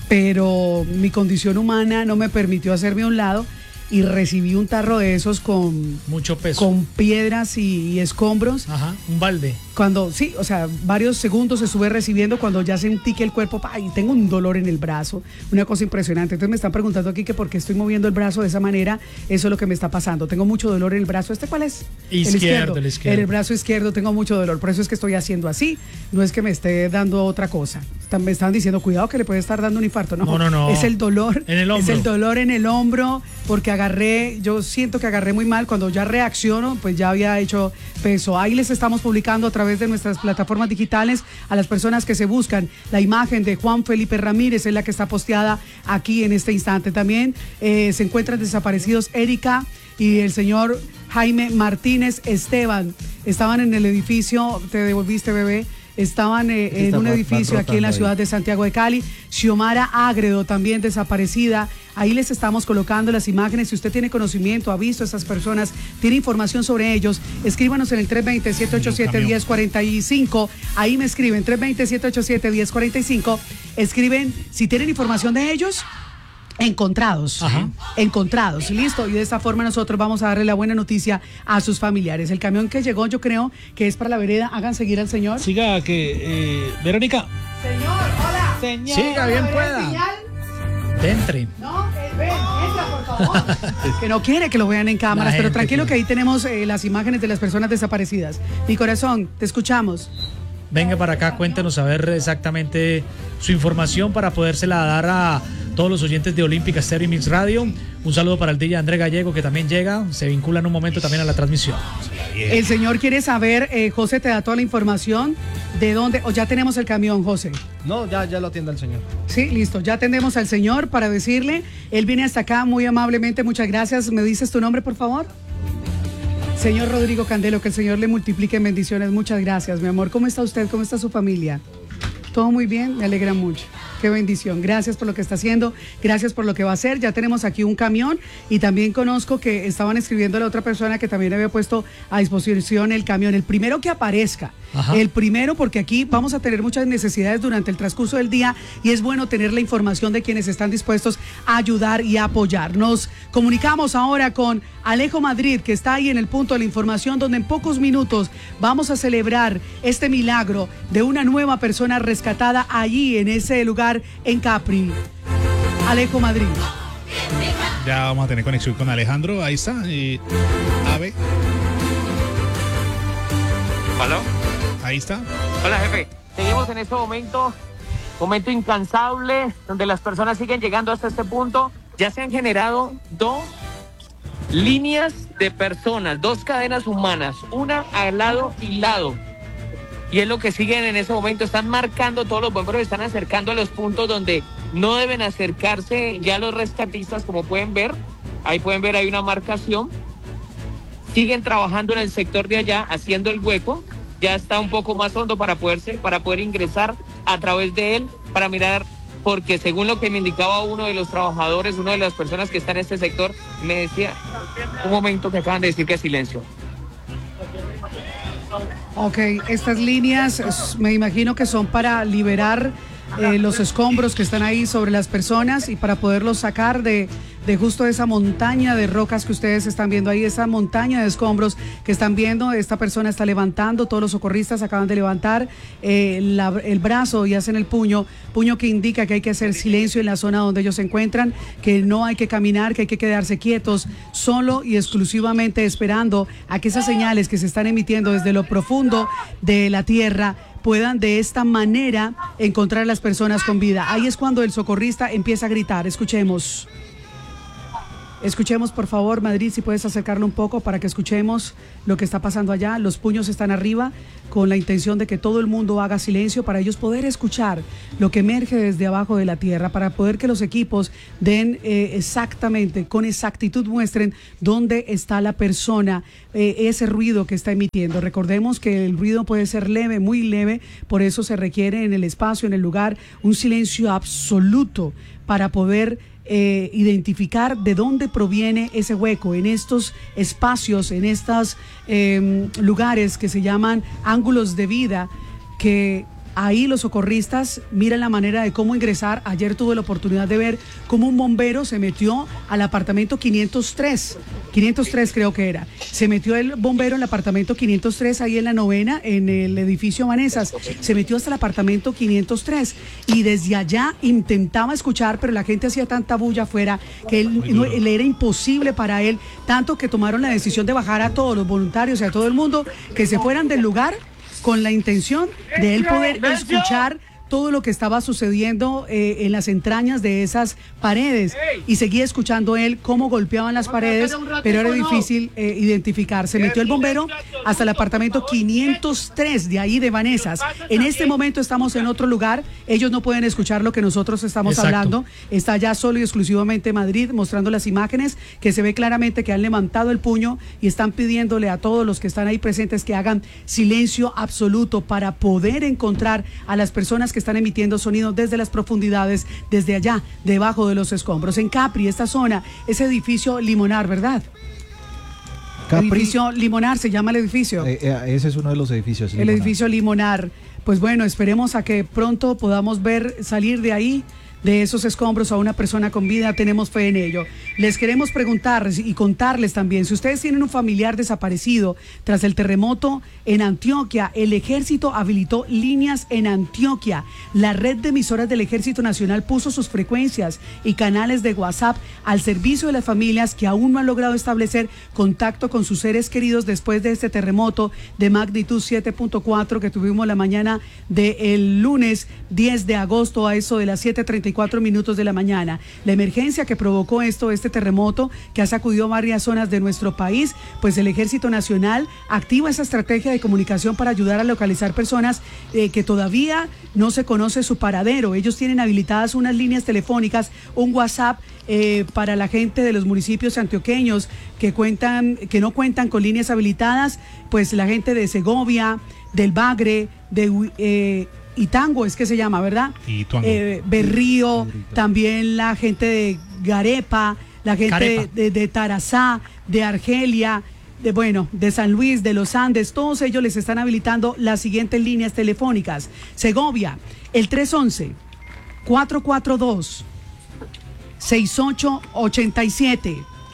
pero mi condición humana no me permitió hacerme a un lado. Y recibí un tarro de esos con mucho peso, con piedras y, y escombros. Ajá, un balde. Cuando, sí, o sea, varios segundos estuve recibiendo cuando ya sentí que el cuerpo, ay, tengo un dolor en el brazo, una cosa impresionante. Entonces me están preguntando aquí que por qué estoy moviendo el brazo de esa manera, eso es lo que me está pasando. Tengo mucho dolor en el brazo. ¿Este cuál es? Izquierdo, el izquierdo. El izquierdo. En el brazo izquierdo tengo mucho dolor, por eso es que estoy haciendo así, no es que me esté dando otra cosa. Están, me están diciendo, cuidado que le puede estar dando un infarto. No, no, no, no. Es el dolor, en el hombro. Es el dolor en el hombro, porque agarré, yo siento que agarré muy mal, cuando ya reacciono, pues ya había hecho peso. Ahí les estamos publicando a través de nuestras plataformas digitales a las personas que se buscan la imagen de Juan Felipe Ramírez, es la que está posteada aquí en este instante. También eh, se encuentran desaparecidos Erika y el señor Jaime Martínez Esteban. Estaban en el edificio, te devolviste, bebé. Estaban eh, en un edificio aquí en la ciudad de Santiago de Cali. Xiomara Ágredo también desaparecida. Ahí les estamos colocando las imágenes. Si usted tiene conocimiento, ha visto a esas personas, tiene información sobre ellos, escríbanos en el tres dos cero, siete ocho siete, uno cero cuatro cinco. Ahí me escriben, tres dos cero, siete ocho siete, uno cero cuatro cinco. Escriben si tienen información de ellos. Encontrados, Ajá. encontrados, listo, y de esta forma nosotros vamos a darle la buena noticia a sus familiares. El camión que llegó, yo creo que es para la vereda. Hagan seguir al señor. Siga que, eh, Verónica. Señor, hola. Señor, siga bien pueda. Entre. No, ven, entra, por favor. Que no quiere que lo vean en cámaras, pero tranquilo que ahí tenemos eh, las imágenes de las personas desaparecidas. Mi corazón, te escuchamos. Venga para acá, cuéntenos a ver exactamente su información para podérsela dar a todos los oyentes de Olímpica Estéreo y Mix Radio. Un saludo para el D J André Gallego, que también llega, se vincula en un momento también a la transmisión. El señor quiere saber, eh, José, te da toda la información de dónde, o ya tenemos el camión, José. No, ya, ya lo atiende el señor. Sí, listo, ya atendemos al señor para decirle, él viene hasta acá muy amablemente, muchas gracias. ¿Me dices tu nombre, por favor? Señor Rodrigo Candelo, que el Señor le multiplique en bendiciones. Muchas gracias, mi amor. ¿Cómo está usted? ¿Cómo está su familia? Todo muy bien, me alegra mucho. Qué bendición. Gracias por lo que está haciendo, gracias por lo que va a hacer. Ya tenemos aquí un camión y también conozco que estaban escribiendo a la otra persona que también había puesto a disposición el camión. El primero que aparezca, Ajá. el primero, porque aquí vamos a tener muchas necesidades durante el transcurso del día y es bueno tener la información de quienes están dispuestos a ayudar y a apoyar. Nos comunicamos ahora con Alejo Madrid, que está ahí en el punto de la información, donde en pocos minutos vamos a celebrar este milagro de una nueva persona rescatada allí en ese lugar en Capri. Alejo Madrid. Ya vamos a tener conexión con Alejandro, ahí está. Y Ave. ¿Aló? Ahí está. Hola, jefe. Seguimos en este momento, momento incansable, donde las personas siguen llegando hasta este punto. Ya se han generado dos líneas de personas, dos cadenas humanas, una al lado y lado. Y es lo que siguen en ese momento, están marcando todos los bomberos, están acercando a los puntos donde no deben acercarse ya los rescatistas, como pueden ver. Ahí pueden ver, hay una marcación. Siguen trabajando en el sector de allá, haciendo el hueco. Ya está un poco más hondo para poderse, para poder ingresar a través de él, para mirar, porque según lo que me indicaba uno de los trabajadores, una de las personas que está en este sector, me decía, un momento que acaban de decir que silencio. Ok, estas líneas me imagino que son para liberar eh, los escombros que están ahí sobre las personas y para poderlos sacar de, de justo esa montaña de rocas que ustedes están viendo ahí, esa montaña de escombros que están viendo. Esta persona está levantando, todos los socorristas acaban de levantar eh, la, el brazo y hacen el puño, puño que indica que hay que hacer silencio en la zona donde ellos se encuentran, que no hay que caminar, que hay que quedarse quietos, solo y exclusivamente esperando a que esas señales que se están emitiendo desde lo profundo de la tierra puedan de esta manera encontrar a las personas con vida. Ahí es cuando el socorrista empieza a gritar. Escuchemos. Escuchemos, por favor, Madrid, si puedes acercarlo un poco para que escuchemos lo que está pasando allá. Los puños están arriba con la intención de que todo el mundo haga silencio para ellos poder escuchar lo que emerge desde abajo de la tierra, para poder que los equipos den eh, exactamente, con exactitud muestren dónde está la persona, eh, ese ruido que está emitiendo. Recordemos que el ruido puede ser leve, muy leve, por eso se requiere en el espacio, en el lugar, un silencio absoluto para poder Eh, identificar de dónde proviene ese hueco en estos espacios, en estos eh, lugares que se llaman ángulos de vida, que ahí los socorristas miran la manera de cómo ingresar. Ayer tuve la oportunidad de ver cómo un bombero se metió al apartamento quinientos tres, quinientos tres creo que era, se metió el bombero en el apartamento quinientos tres ahí en la novena, en el edificio Vanesas, se metió hasta el apartamento quinientos tres y desde allá intentaba escuchar, pero la gente hacía tanta bulla afuera que él, no, le era imposible para él, tanto que tomaron la decisión de bajar a todos los voluntarios y a todo el mundo que se fueran del lugar con la intención de él poder escuchar todo lo que estaba sucediendo eh, en las entrañas de esas paredes, y seguía escuchando él cómo golpeaban las paredes, pero era difícil eh, identificar. Se metió el bombero hasta el apartamento quinientos tres de ahí de Vanesas. En este momento estamos en otro lugar, ellos no pueden escuchar lo que nosotros estamos Exacto. hablando. Está ya solo y exclusivamente Madrid mostrando las imágenes, que se ve claramente que han levantado el puño y están pidiéndole a todos los que están ahí presentes que hagan silencio absoluto para poder encontrar a las personas que están emitiendo sonido desde las profundidades, desde allá, debajo de los escombros. En Capri, esta zona, ese edificio Limonar, ¿verdad? Capri, edificio Limonar se llama el edificio. Eh, eh, ese es uno de los edificios. El Limonar. edificio Limonar. Pues bueno, esperemos a que pronto podamos ver salir de ahí, de esos escombros, a una persona con vida. Tenemos fe en ello. Les queremos preguntar y contarles también, si ustedes tienen un familiar desaparecido tras el terremoto en Antioquia, el Ejército habilitó líneas en Antioquia. La red de emisoras del Ejército Nacional puso sus frecuencias y canales de WhatsApp al servicio de las familias que aún no han logrado establecer contacto con sus seres queridos después de este terremoto de magnitud siete punto cuatro que tuvimos la mañana del lunes diez de agosto a eso de las siete treinta y cuatro minutos de la mañana. La emergencia que provocó esto, este terremoto que ha sacudido varias zonas de nuestro país, pues el Ejército Nacional activa esa estrategia de comunicación para ayudar a localizar personas eh, que todavía no se conoce su paradero. Ellos tienen habilitadas unas líneas telefónicas, un WhatsApp eh, para la gente de los municipios antioqueños que cuentan, que no cuentan con líneas habilitadas, pues la gente de Segovia, del Bagre, de eh, Itango es que se llama, ¿verdad? Eh, Berrío, también la gente de Garepa, la gente de, de Tarazá, de Argelia, de bueno, de San Luis, de los Andes, todos ellos les están habilitando las siguientes líneas telefónicas. Segovia, el tres once, cuatro cuatro dos, seis ocho ocho siete.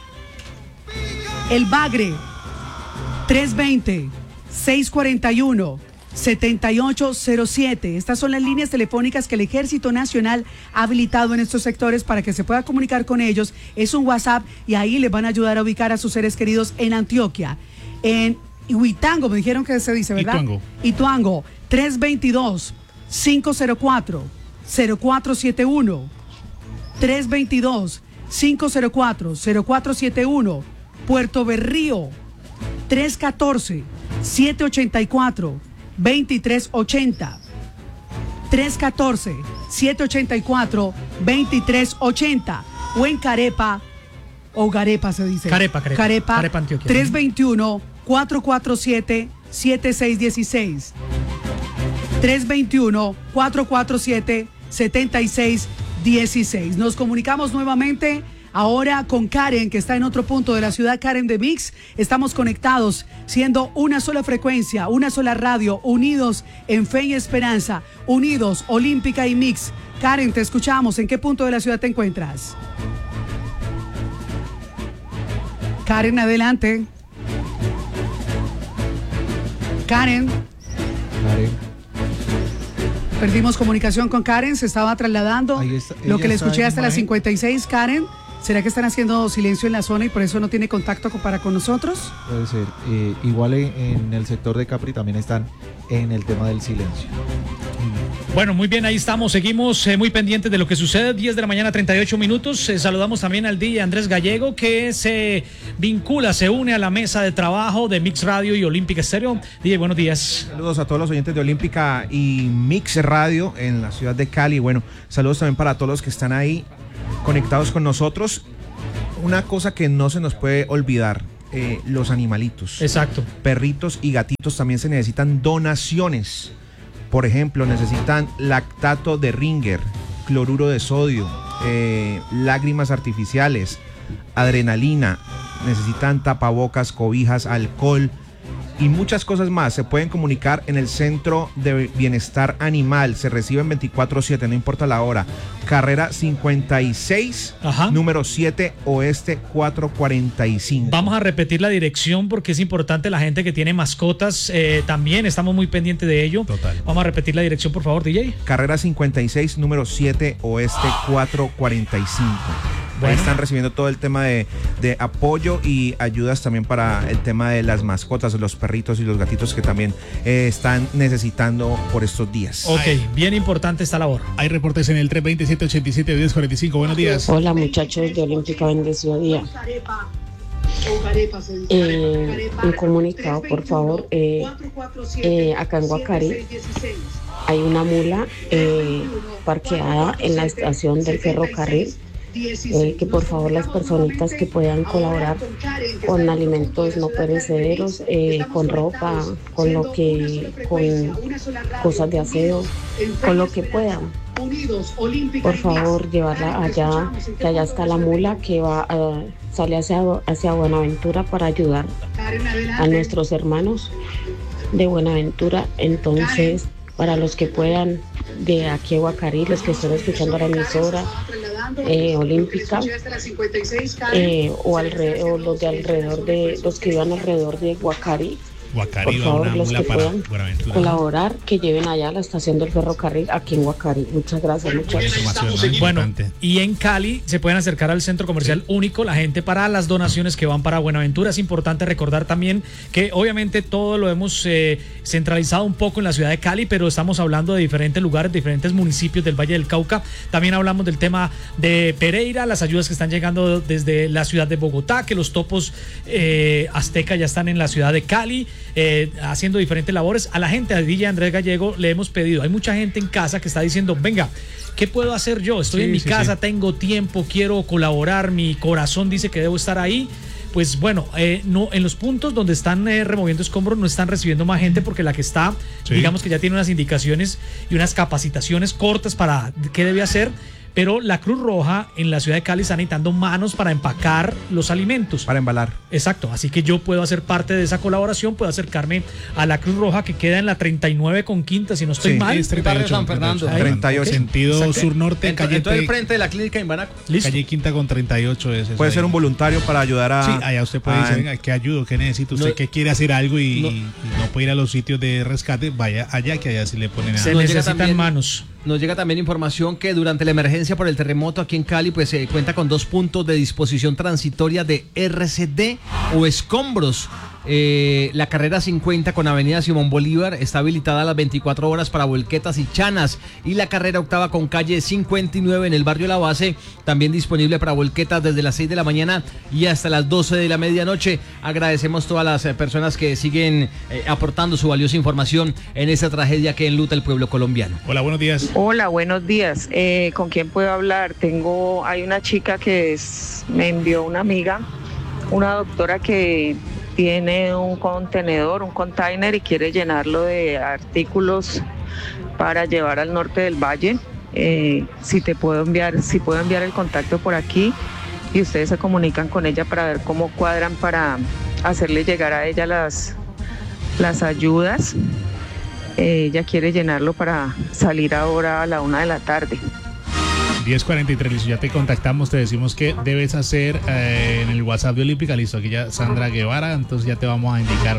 El Bagre, tres veinte, seis cuarenta y uno, setenta y ocho cero siete. Estas son las líneas telefónicas que el Ejército Nacional ha habilitado en estos sectores para que se pueda comunicar con ellos. Es un WhatsApp y ahí les van a ayudar a ubicar a sus seres queridos en Antioquia. En Huitango, me dijeron que se dice, ¿verdad? Ituango. Ituango, tres veintidós, cinco cero cuatro, cero cuatro siete uno. tres veintidós, cinco cero cuatro, cero cuatro siete uno. Puerto Berrío, tres catorce, siete ochenta y cuatro, veintitrés ochenta. tres catorce, siete ochenta y cuatro, veintitrés ochenta. O en Carepa, o Garepa se dice. Carepa, Carepa. Carepa, Carepa, Antioquia. tres veintiuno, cuatro cuatro siete, siete seis dieciséis. tres veintiuno, cuatro cuatro siete, siete seis dieciséis. Nos comunicamos nuevamente ahora con Karen, que está en otro punto de la ciudad. Karen de Mix, estamos conectados, siendo una sola frecuencia, una sola radio, unidos en fe y esperanza, unidos, Olímpica y Mix. Karen, te escuchamos. ¿En qué punto de la ciudad te encuentras? Karen, adelante. Karen. Karen. Perdimos comunicación con Karen, se estaba trasladando. Está, Lo que le escuché hasta las imagen. cincuenta y seis, Karen. ¿Será que están haciendo silencio en la zona y por eso no tiene contacto con- para con nosotros? Puede ser. Eh, igual en, en el sector de Capri también están en el tema del silencio. Bueno, muy bien, ahí estamos. Seguimos eh, muy pendientes de lo que sucede. diez de la mañana, treinta y ocho minutos. Eh, saludamos también al D J Andrés Gallego, que se vincula, se une a la mesa de trabajo de Mix Radio y Olímpica Estéreo. D J, buenos días. Saludos a todos los oyentes de Olímpica y Mix Radio en la ciudad de Cali. Bueno, saludos también para todos los que están ahí conectados con nosotros. Una cosa que no se nos puede olvidar, eh, los animalitos. Exacto. Perritos y gatitos también se necesitan donaciones. Por ejemplo, necesitan lactato de Ringer, cloruro de sodio, eh, lágrimas artificiales, adrenalina, necesitan tapabocas, cobijas, alcohol y muchas cosas más. Se pueden comunicar en el Centro de Bienestar Animal. Se reciben veinticuatro siete, no importa la hora. Carrera cincuenta y seis, Ajá. número siete, Oeste cuatrocientos cuarenta y cinco. Vamos a repetir la dirección porque es importante la gente que tiene mascotas. Eh, también estamos muy pendientes de ello. Total. Vamos a repetir la dirección, por favor, D J. Carrera cincuenta y seis, número siete, Oeste cuatrocientos cuarenta y cinco. Ahí Bueno. están recibiendo todo el tema de, de apoyo y ayudas también para el tema de las mascotas, los perritos y los gatitos que también eh, están necesitando por estos días. Ok, bien importante esta labor. Hay reportes en el tres veinte, siete ochenta y siete, diez cuarenta y cinco. Buenos días. Hola muchachos de Olímpica, bendecido día. Eh, un comunicado, por favor. Eh, eh, acá en Guacarí hay una mula eh, parqueada en la estación del ferrocarril. Eh, que por favor las personitas que puedan colaborar con alimentos no perecederos, eh, con ropa, con lo que, con cosas de aseo, con lo que puedan. Por favor, llevarla allá, que allá está la mula que va a, sale hacia, hacia Buenaventura para ayudar a nuestros hermanos de Buenaventura. Entonces, para los que puedan de aquí a Guacarí, los que estén escuchando la emisora eh, Olímpica, eh, o, alrededor, o los de alrededor de los que vivan alrededor de Guacarí, Guacarí por va favor, una los mula que para puedan Buenaventura. colaborar, que lleven allá a la estación del ferrocarril aquí en Guacarí. Muchas gracias, muchachos. Bueno, y en Cali se pueden acercar al Centro Comercial Único la gente para las donaciones que van para Buenaventura. Es importante recordar también que obviamente todo lo hemos eh, centralizado un poco en la ciudad de Cali, pero estamos hablando de diferentes lugares, diferentes municipios del Valle del Cauca. También hablamos del tema de Pereira, las ayudas que están llegando desde la ciudad de Bogotá, que los topos eh, azteca ya están en la ciudad de Cali. Eh, haciendo diferentes labores. A la gente, a D J Andrés Gallego, le hemos pedido, hay mucha gente en casa que está diciendo, venga, ¿qué puedo hacer yo? Estoy Sí, en mi sí, casa, sí. tengo tiempo, quiero colaborar, mi corazón dice que debo estar ahí. Pues bueno, eh, no, en los puntos donde están eh, removiendo escombros no están recibiendo más gente porque la que está, Sí. digamos que ya tiene unas indicaciones y unas capacitaciones cortas para qué debe hacer. Pero la Cruz Roja en la ciudad de Cali está necesitando manos para empacar los alimentos. Para embalar. Exacto, así que yo puedo hacer parte de esa colaboración, puedo acercarme a la Cruz Roja que queda en la treinta y nueve con quinta, si no estoy Sí, mal. Es treinta y ocho, San Fernando. Ahí. treinta y ocho. Sentido Exacto. sur-norte, En, calle, en todo el Te- frente de la clínica en Banaco. Listo. calle Quinta con treinta y ocho. Es eso Puede ahí. ser un voluntario para ayudar a... Sí, allá usted puede a- decir, venga, ¿qué ayudo? ¿Qué necesita? Usted No- que quiere hacer algo y no- y no, puede ir a los sitios de rescate, vaya allá, que allá sí le ponen a... Se Nos llega necesitan también- manos. Nos llega también información que durante la emergencia por el terremoto aquí en Cali, pues se cuenta con dos puntos de disposición transitoria de R C D o escombros. Eh, la carrera cincuenta con Avenida Simón Bolívar está habilitada a las veinticuatro horas para volquetas y chanas, y la carrera octava con calle cincuenta y nueve en el barrio La Base también disponible para volquetas desde las seis de la mañana y hasta las doce de la medianoche. Agradecemos todas las eh, personas que siguen eh, aportando su valiosa información en esta tragedia que enluta el pueblo colombiano. Hola, buenos días. Hola, buenos días. Eh, ¿Con quién puedo hablar? Tengo, hay una chica que es, me envió una amiga, una doctora que tiene un contenedor, un container y quiere llenarlo de artículos para llevar al norte del valle. Eh, si te puedo enviar, si puedo enviar el contacto por aquí y ustedes se comunican con ella para ver cómo cuadran para hacerle llegar a ella las, las ayudas. Eh, ella quiere llenarlo para salir ahora a la una de la tarde. diez cuarenta y tres, listo, ya te contactamos, te decimos qué debes hacer eh, en el WhatsApp de Olímpica, listo, aquí ya Sandra Guevara, entonces ya te vamos a indicar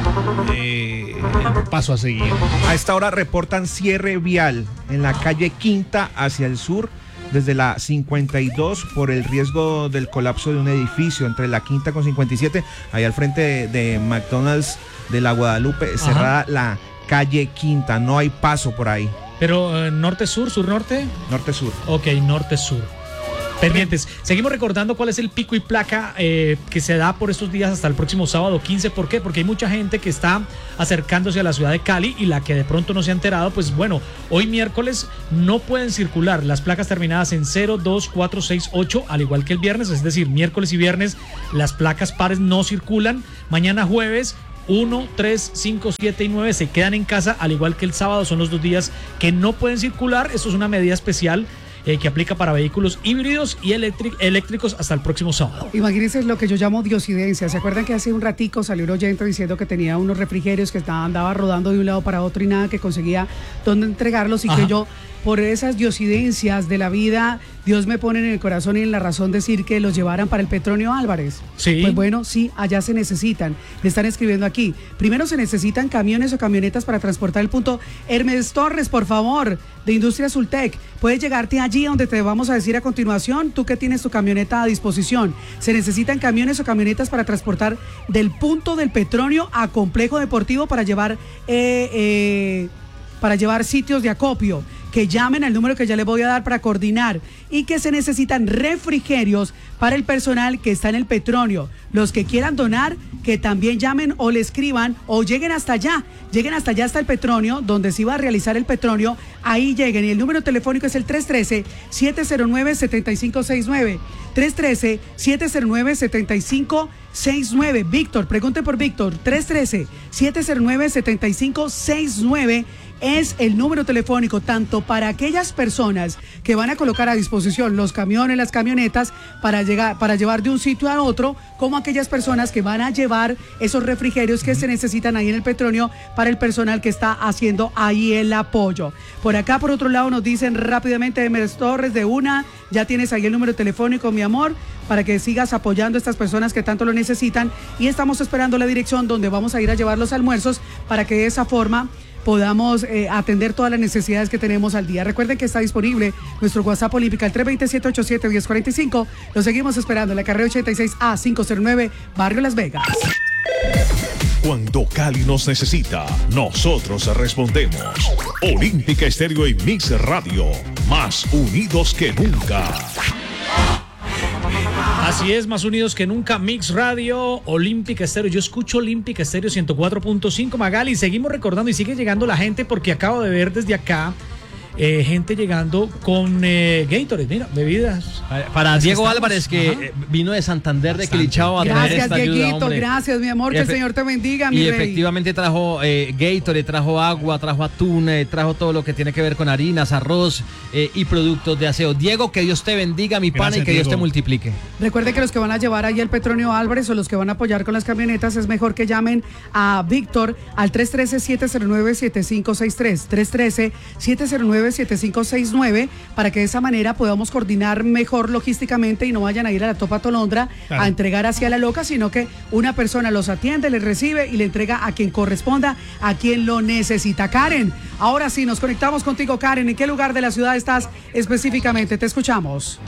eh, el paso a seguir. A esta hora reportan cierre vial en la calle Quinta hacia el sur, desde la cincuenta y dos por el riesgo del colapso de un edificio entre la Quinta con cincuenta y siete, ahí al frente de, de McDonald's de la Guadalupe, Ajá. cerrada la calle Quinta, no hay paso por ahí. Pero eh, norte-sur, sur-norte. Norte-sur. Ok, norte-sur. Pendientes. Seguimos recordando cuál es el pico y placa eh, que se da por estos días hasta el próximo sábado quince. ¿Por qué? Porque hay mucha gente que está acercándose a la ciudad de Cali y la que de pronto no se ha enterado, pues bueno, hoy miércoles no pueden circular las placas terminadas en cero, dos, cuatro, seis, ocho, al igual que el viernes, es decir, miércoles y viernes las placas pares no circulan. Mañana jueves uno, tres, cinco, siete y nueve se quedan en casa, al igual que el sábado, son los dos días que no pueden circular. Esto es una medida especial eh, que aplica para vehículos híbridos y eléctric- eléctricos hasta el próximo sábado. Imagínense lo que yo llamo diosidencia. ¿Se acuerdan que hace un ratico salió un oyente diciendo que tenía unos refrigerios que estaba, andaba rodando de un lado para otro y nada que conseguía dónde entregarlos? Y Ajá. que yo, por esas diosidencias de la vida, Dios me pone en el corazón y en la razón decir que los llevaran para el Petronio Álvarez. Sí. Pues bueno, sí, allá se necesitan. Le están escribiendo aquí. Primero se necesitan camiones o camionetas para transportar el punto. Hermes Torres, por favor, de Industria Sultec. Puedes llegarte allí donde te vamos a decir a continuación, tú que tienes tu camioneta a disposición. Se necesitan camiones o camionetas para transportar del punto del Petronio a Complejo Deportivo para llevar, eh, eh, para llevar sitios de acopio. Que llamen al número que ya les voy a dar para coordinar, y que se necesitan refrigerios para el personal que está en el Petronio. Los que quieran donar, que también llamen o le escriban o lleguen hasta allá, lleguen hasta allá, hasta el Petronio, donde se iba a realizar el Petronio, ahí lleguen. Y el número telefónico es el tres uno tres, siete cero nueve, siete cinco seis nueve. tres uno tres, siete cero nueve, siete cinco seis nueve. Víctor, pregunte por Víctor. tres uno tres, siete cero nueve, siete cinco seis nueve. Es el número telefónico tanto para aquellas personas que van a colocar a disposición los camiones, las camionetas para llegar, para llevar de un sitio a otro, como aquellas personas que van a llevar esos refrigerios que se necesitan ahí en el Petronio para el personal que está haciendo ahí el apoyo. Por acá, por otro lado, nos dicen rápidamente de Hermes Torres de una, ya tienes ahí el número telefónico, mi amor, para que sigas apoyando a estas personas que tanto lo necesitan, y estamos esperando la dirección donde vamos a ir a llevar los almuerzos para que de esa forma podamos eh, atender todas las necesidades que tenemos al día. Recuerden que está disponible nuestro WhatsApp Olímpica, el tres dos cero, siete ocho siete, uno cero cuatro cinco. Lo seguimos esperando en la carrera ochenta y seis A quinientos nueve, Barrio Las Vegas. Cuando Cali nos necesita, nosotros respondemos. Olímpica Estéreo y Mix Radio, más unidos que nunca. Así es, más unidos que nunca, Mix Radio, Olímpica Estéreo. Yo escucho Olímpica Estéreo ciento cuatro punto cinco, Magali. Seguimos recordando y sigue llegando la gente, porque acabo de ver desde acá eh, gente llegando con eh, Gatorade, mira, bebidas. Para Así Diego estamos. Álvarez, que Ajá. eh, vino de Santander, de Quilichao, a traer Gracias, esta ayuda, Dieguito, hombre. gracias, mi amor, que el Efe- Señor te bendiga, mi Y rey. efectivamente trajo eh, Gatorade, trajo agua, trajo atún, eh, trajo todo lo que tiene que ver con harinas, arroz eh, y productos de aseo. Diego, que Dios te bendiga, mi pana, Gracias, y que Dios Diego. te multiplique. Recuerde que los que van a llevar ahí el Petronio Álvarez o los que van a apoyar con las camionetas, es mejor que llamen a Víctor al tres uno tres, siete cero nueve, siete cinco seis tres, tres uno tres, siete cero nueve, siete cinco seis nueve, para que de esa manera podamos coordinar mejor logísticamente y no vayan a ir a la Topa Tolondra Claro. a entregar hacia la loca, sino que una persona los atiende, les recibe y le entrega a quien corresponda, a quien lo necesita. Karen, ahora sí, nos conectamos contigo, Karen. ¿En qué lugar de la ciudad estás específicamente? Te escuchamos.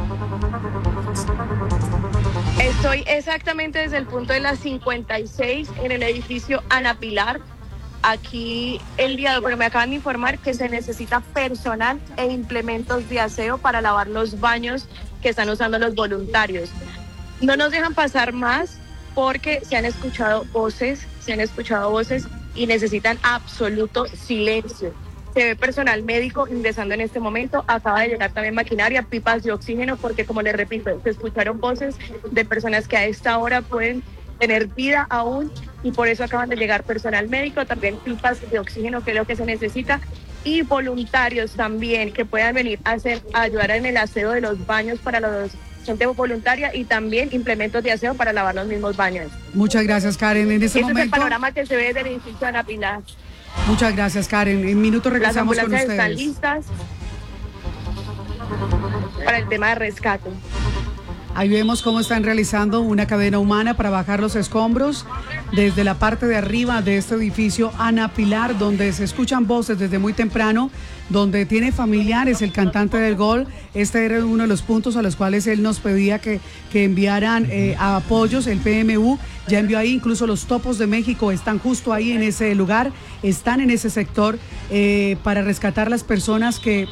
Estoy exactamente desde el punto de las cincuenta y seis en el edificio Ana Pilar. Aquí el día de hoy, bueno, me acaban de informar que se necesita personal e implementos de aseo para lavar los baños que están usando los voluntarios. No nos dejan pasar más porque se han escuchado voces, se han escuchado voces y necesitan absoluto silencio. Se ve personal médico ingresando en este momento, acaba de llegar también maquinaria, pipas de oxígeno, porque como les repito, se escucharon voces de personas que a esta hora pueden tener vida aún, y por eso acaban de llegar personal médico, también pipas de oxígeno, que es lo que se necesita, y voluntarios también que puedan venir a hacer, a ayudar en el aseo de los baños para los gente voluntaria, y también implementos de aseo para lavar los mismos baños. Muchas gracias, Karen. En este Ese es el momento, panorama que se ve desde el edificio Ana Pilar. muchas gracias, Karen. En minutos Las regresamos con ambulancias están ustedes. listas. para el tema de rescate. Ahí vemos cómo están realizando una cadena humana para bajar los escombros desde la parte de arriba de este edificio Ana Pilar, donde se escuchan voces desde muy temprano, donde tiene familiares el cantante del gol. Este era uno de los puntos a los cuales él nos pedía que, que enviaran eh, apoyos. El P M U ya envió ahí, incluso los Topos de México están justo ahí en ese lugar, están en ese sector eh, para rescatar las personas que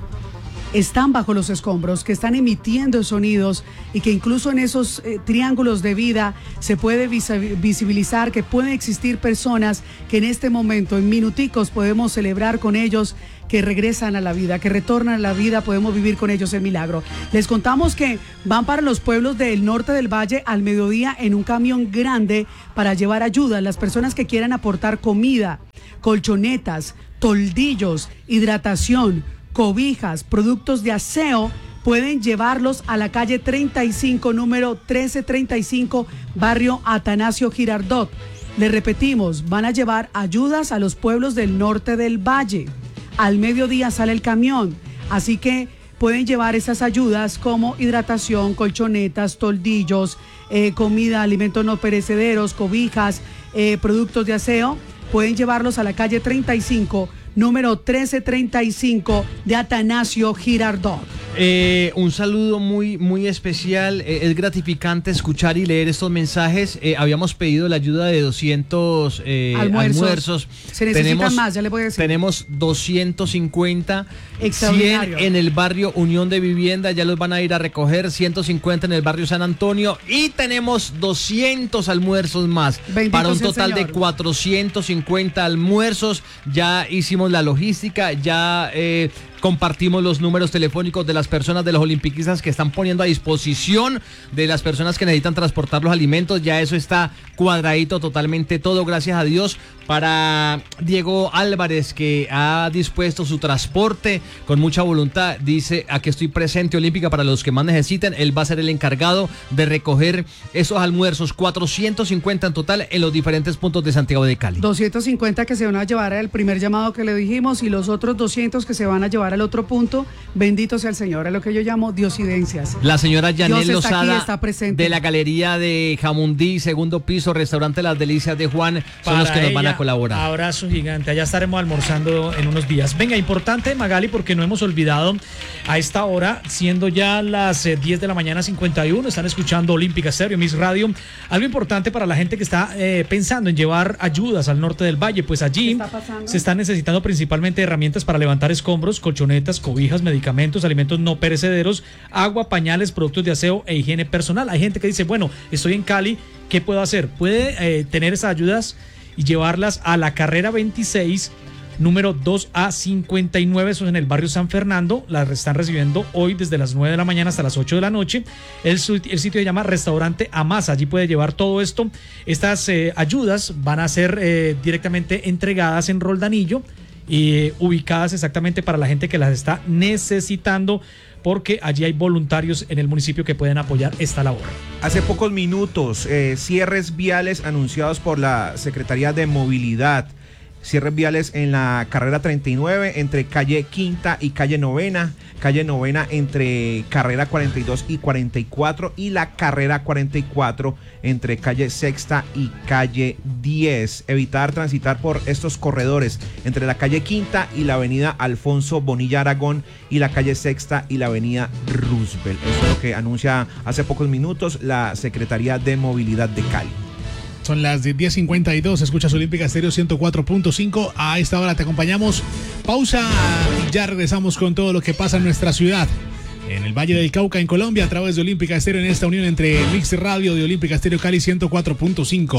están bajo los escombros, que están emitiendo sonidos y que incluso en esos eh, triángulos de vida se puede visibilizar que pueden existir personas que en este momento, en minuticos, podemos celebrar con ellos, que regresan a la vida, que retornan a la vida, podemos vivir con ellos el milagro. Les contamos que van para los pueblos del norte del valle al mediodía en un camión grande para llevar ayuda. Las personas que quieran aportar comida, colchonetas, toldillos, hidratación, cobijas, productos de aseo, pueden llevarlos a la calle treinta y cinco, número trece treinta y cinco, barrio Atanasio Girardot. Les repetimos, van a llevar ayudas a los pueblos del norte del valle. Al mediodía sale el camión, así que pueden llevar esas ayudas como hidratación, colchonetas, toldillos, eh, comida, alimentos no perecederos, cobijas, eh, productos de aseo. Pueden llevarlos a la calle treinta y cinco, número trece treinta y cinco de Atanasio Girardot. Eh, un saludo muy, muy especial. Eh, es gratificante escuchar y leer estos mensajes. Eh, habíamos pedido la ayuda de doscientos eh, almuerzos. almuerzos. Se necesitan tenemos, más, ya le voy a decir. Tenemos doscientos cincuenta, cien en el barrio Unión de Vivienda, ya los van a ir a recoger, ciento cincuenta en el barrio San Antonio y tenemos doscientos almuerzos más. Bendito para un total de cuatrocientos cincuenta almuerzos. Ya hicimos la logística, ya eh, compartimos los números telefónicos de las personas, de los olimpiquistas que están poniendo a disposición de las personas que necesitan transportar los alimentos. Ya eso está cuadradito totalmente todo, gracias a Dios, para Diego Álvarez, que ha dispuesto su transporte con mucha voluntad. Dice: aquí estoy presente, Olímpica, para los que más necesiten. Él va a ser el encargado de recoger esos almuerzos, cuatrocientos cincuenta en total en los diferentes puntos de Santiago de Cali. doscientos cincuenta que se van a llevar al primer llamado que le dijimos y los otros doscientos que se van a llevar al otro punto. Bendito sea el Señor, es lo que yo llamo diosidencias. La señora Yanel Dios está Lozada, aquí, está presente. de la Galería de Jamundí, segundo piso, restaurante Las Delicias de Juan, son Para los que nos van ella, a colaborar. Abrazo gigante, allá estaremos almorzando en unos días. Venga, importante, Magali, porque no hemos olvidado a esta hora, siendo ya las eh, diez de la mañana cincuenta y uno, están escuchando Olímpica Estéreo, Mix Radio. Algo importante para la gente que está eh, pensando en llevar ayudas al norte del valle, pues allí se están necesitando principalmente herramientas para levantar escombros, colchonetas, cobijas, medicamentos, alimentos no perecederos, agua, pañales, productos de aseo e higiene personal. Hay gente que dice, bueno, estoy en Cali, ¿qué puedo hacer? Puede eh, tener esas ayudas y llevarlas a la carrera veintiséis, número dos A cincuenta y nueve, eso es en el barrio San Fernando. Las están recibiendo hoy desde las nueve de la mañana hasta las ocho de la noche. El, el sitio se llama Restaurante Amasa, allí puede llevar todo esto. Estas eh, ayudas van a ser eh, directamente entregadas en Roldanillo y eh, ubicadas exactamente para la gente que las está necesitando, porque allí hay voluntarios en el municipio que pueden apoyar esta labor. Hace pocos minutos, eh, cierres viales anunciados por la Secretaría de Movilidad. Cierres viales en la carrera treinta y nueve entre calle Quinta y calle Novena, calle Novena entre carrera cuarenta y dos y cuarenta y cuatro y la carrera cuarenta y cuatro entre calle Sexta y calle diez. Evitar transitar por estos corredores entre la calle Quinta y la avenida Alfonso Bonilla Aragón y la calle Sexta y la avenida Roosevelt. Eso es lo que anuncia hace pocos minutos la Secretaría de Movilidad de Cali. Son las diez cincuenta y dos, escuchas Olímpica Estéreo ciento cuatro punto cinco. A esta hora te acompañamos. Pausa y ya regresamos con todo lo que pasa en nuestra ciudad, en el Valle del Cauca, en Colombia, a través de Olímpica Estéreo, en esta unión entre Mix Radio de Olímpica Estéreo Cali ciento cuatro punto cinco.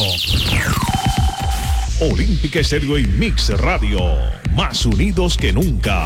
Olímpica Estéreo y Mix Radio, más unidos que nunca.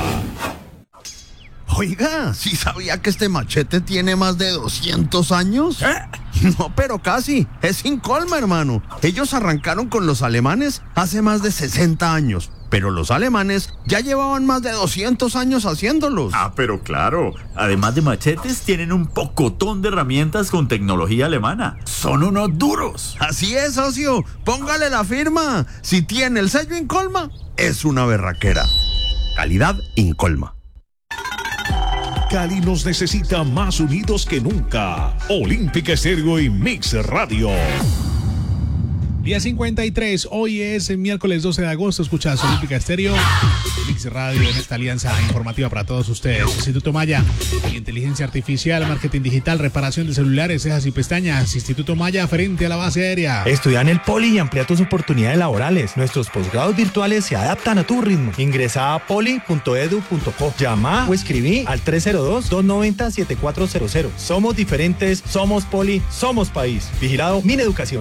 Oiga, ¿sí sabía que este machete tiene más de doscientos años? ¿Eh? No, pero casi. Es Incolma, hermano. Ellos arrancaron con los alemanes hace más de sesenta años. Pero los alemanes ya llevaban más de doscientos años haciéndolos. Ah, pero claro. Además de machetes, tienen un pocotón de herramientas con tecnología alemana. Son unos duros. Así es, socio. Póngale la firma. Si tiene el sello Incolma, es una berraquera. Calidad Incolma. Cali nos necesita más unidos que nunca. Olímpica Estéreo y Mix Radio. Día cincuenta y tres, hoy es el miércoles doce de agosto, escuchas Olímpica Estéreo, Mix Radio en esta alianza informativa para todos ustedes. Instituto Maya, inteligencia artificial, marketing digital, reparación de celulares, cejas y pestañas. Instituto Maya, frente a la base aérea. Estudia en el Poli y amplía tus oportunidades laborales. Nuestros posgrados virtuales se adaptan a tu ritmo. Ingresa a poli punto edu punto co. Llama o escribí al tres cero dos, dos nueve cero, siete cuatro cero cero. Somos diferentes, somos Poli, somos país. Vigilado Mineducación.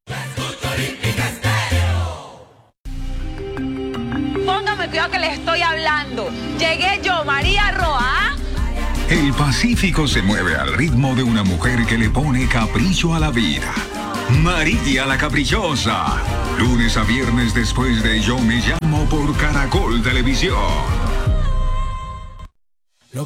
Póngame cuidado que les estoy hablando. Llegué yo, María Roa. El Pacífico se mueve al ritmo de una mujer que le pone capricho a la vida. María la Caprichosa. Lunes a viernes después de Yo Me Llamo por Caracol Televisión.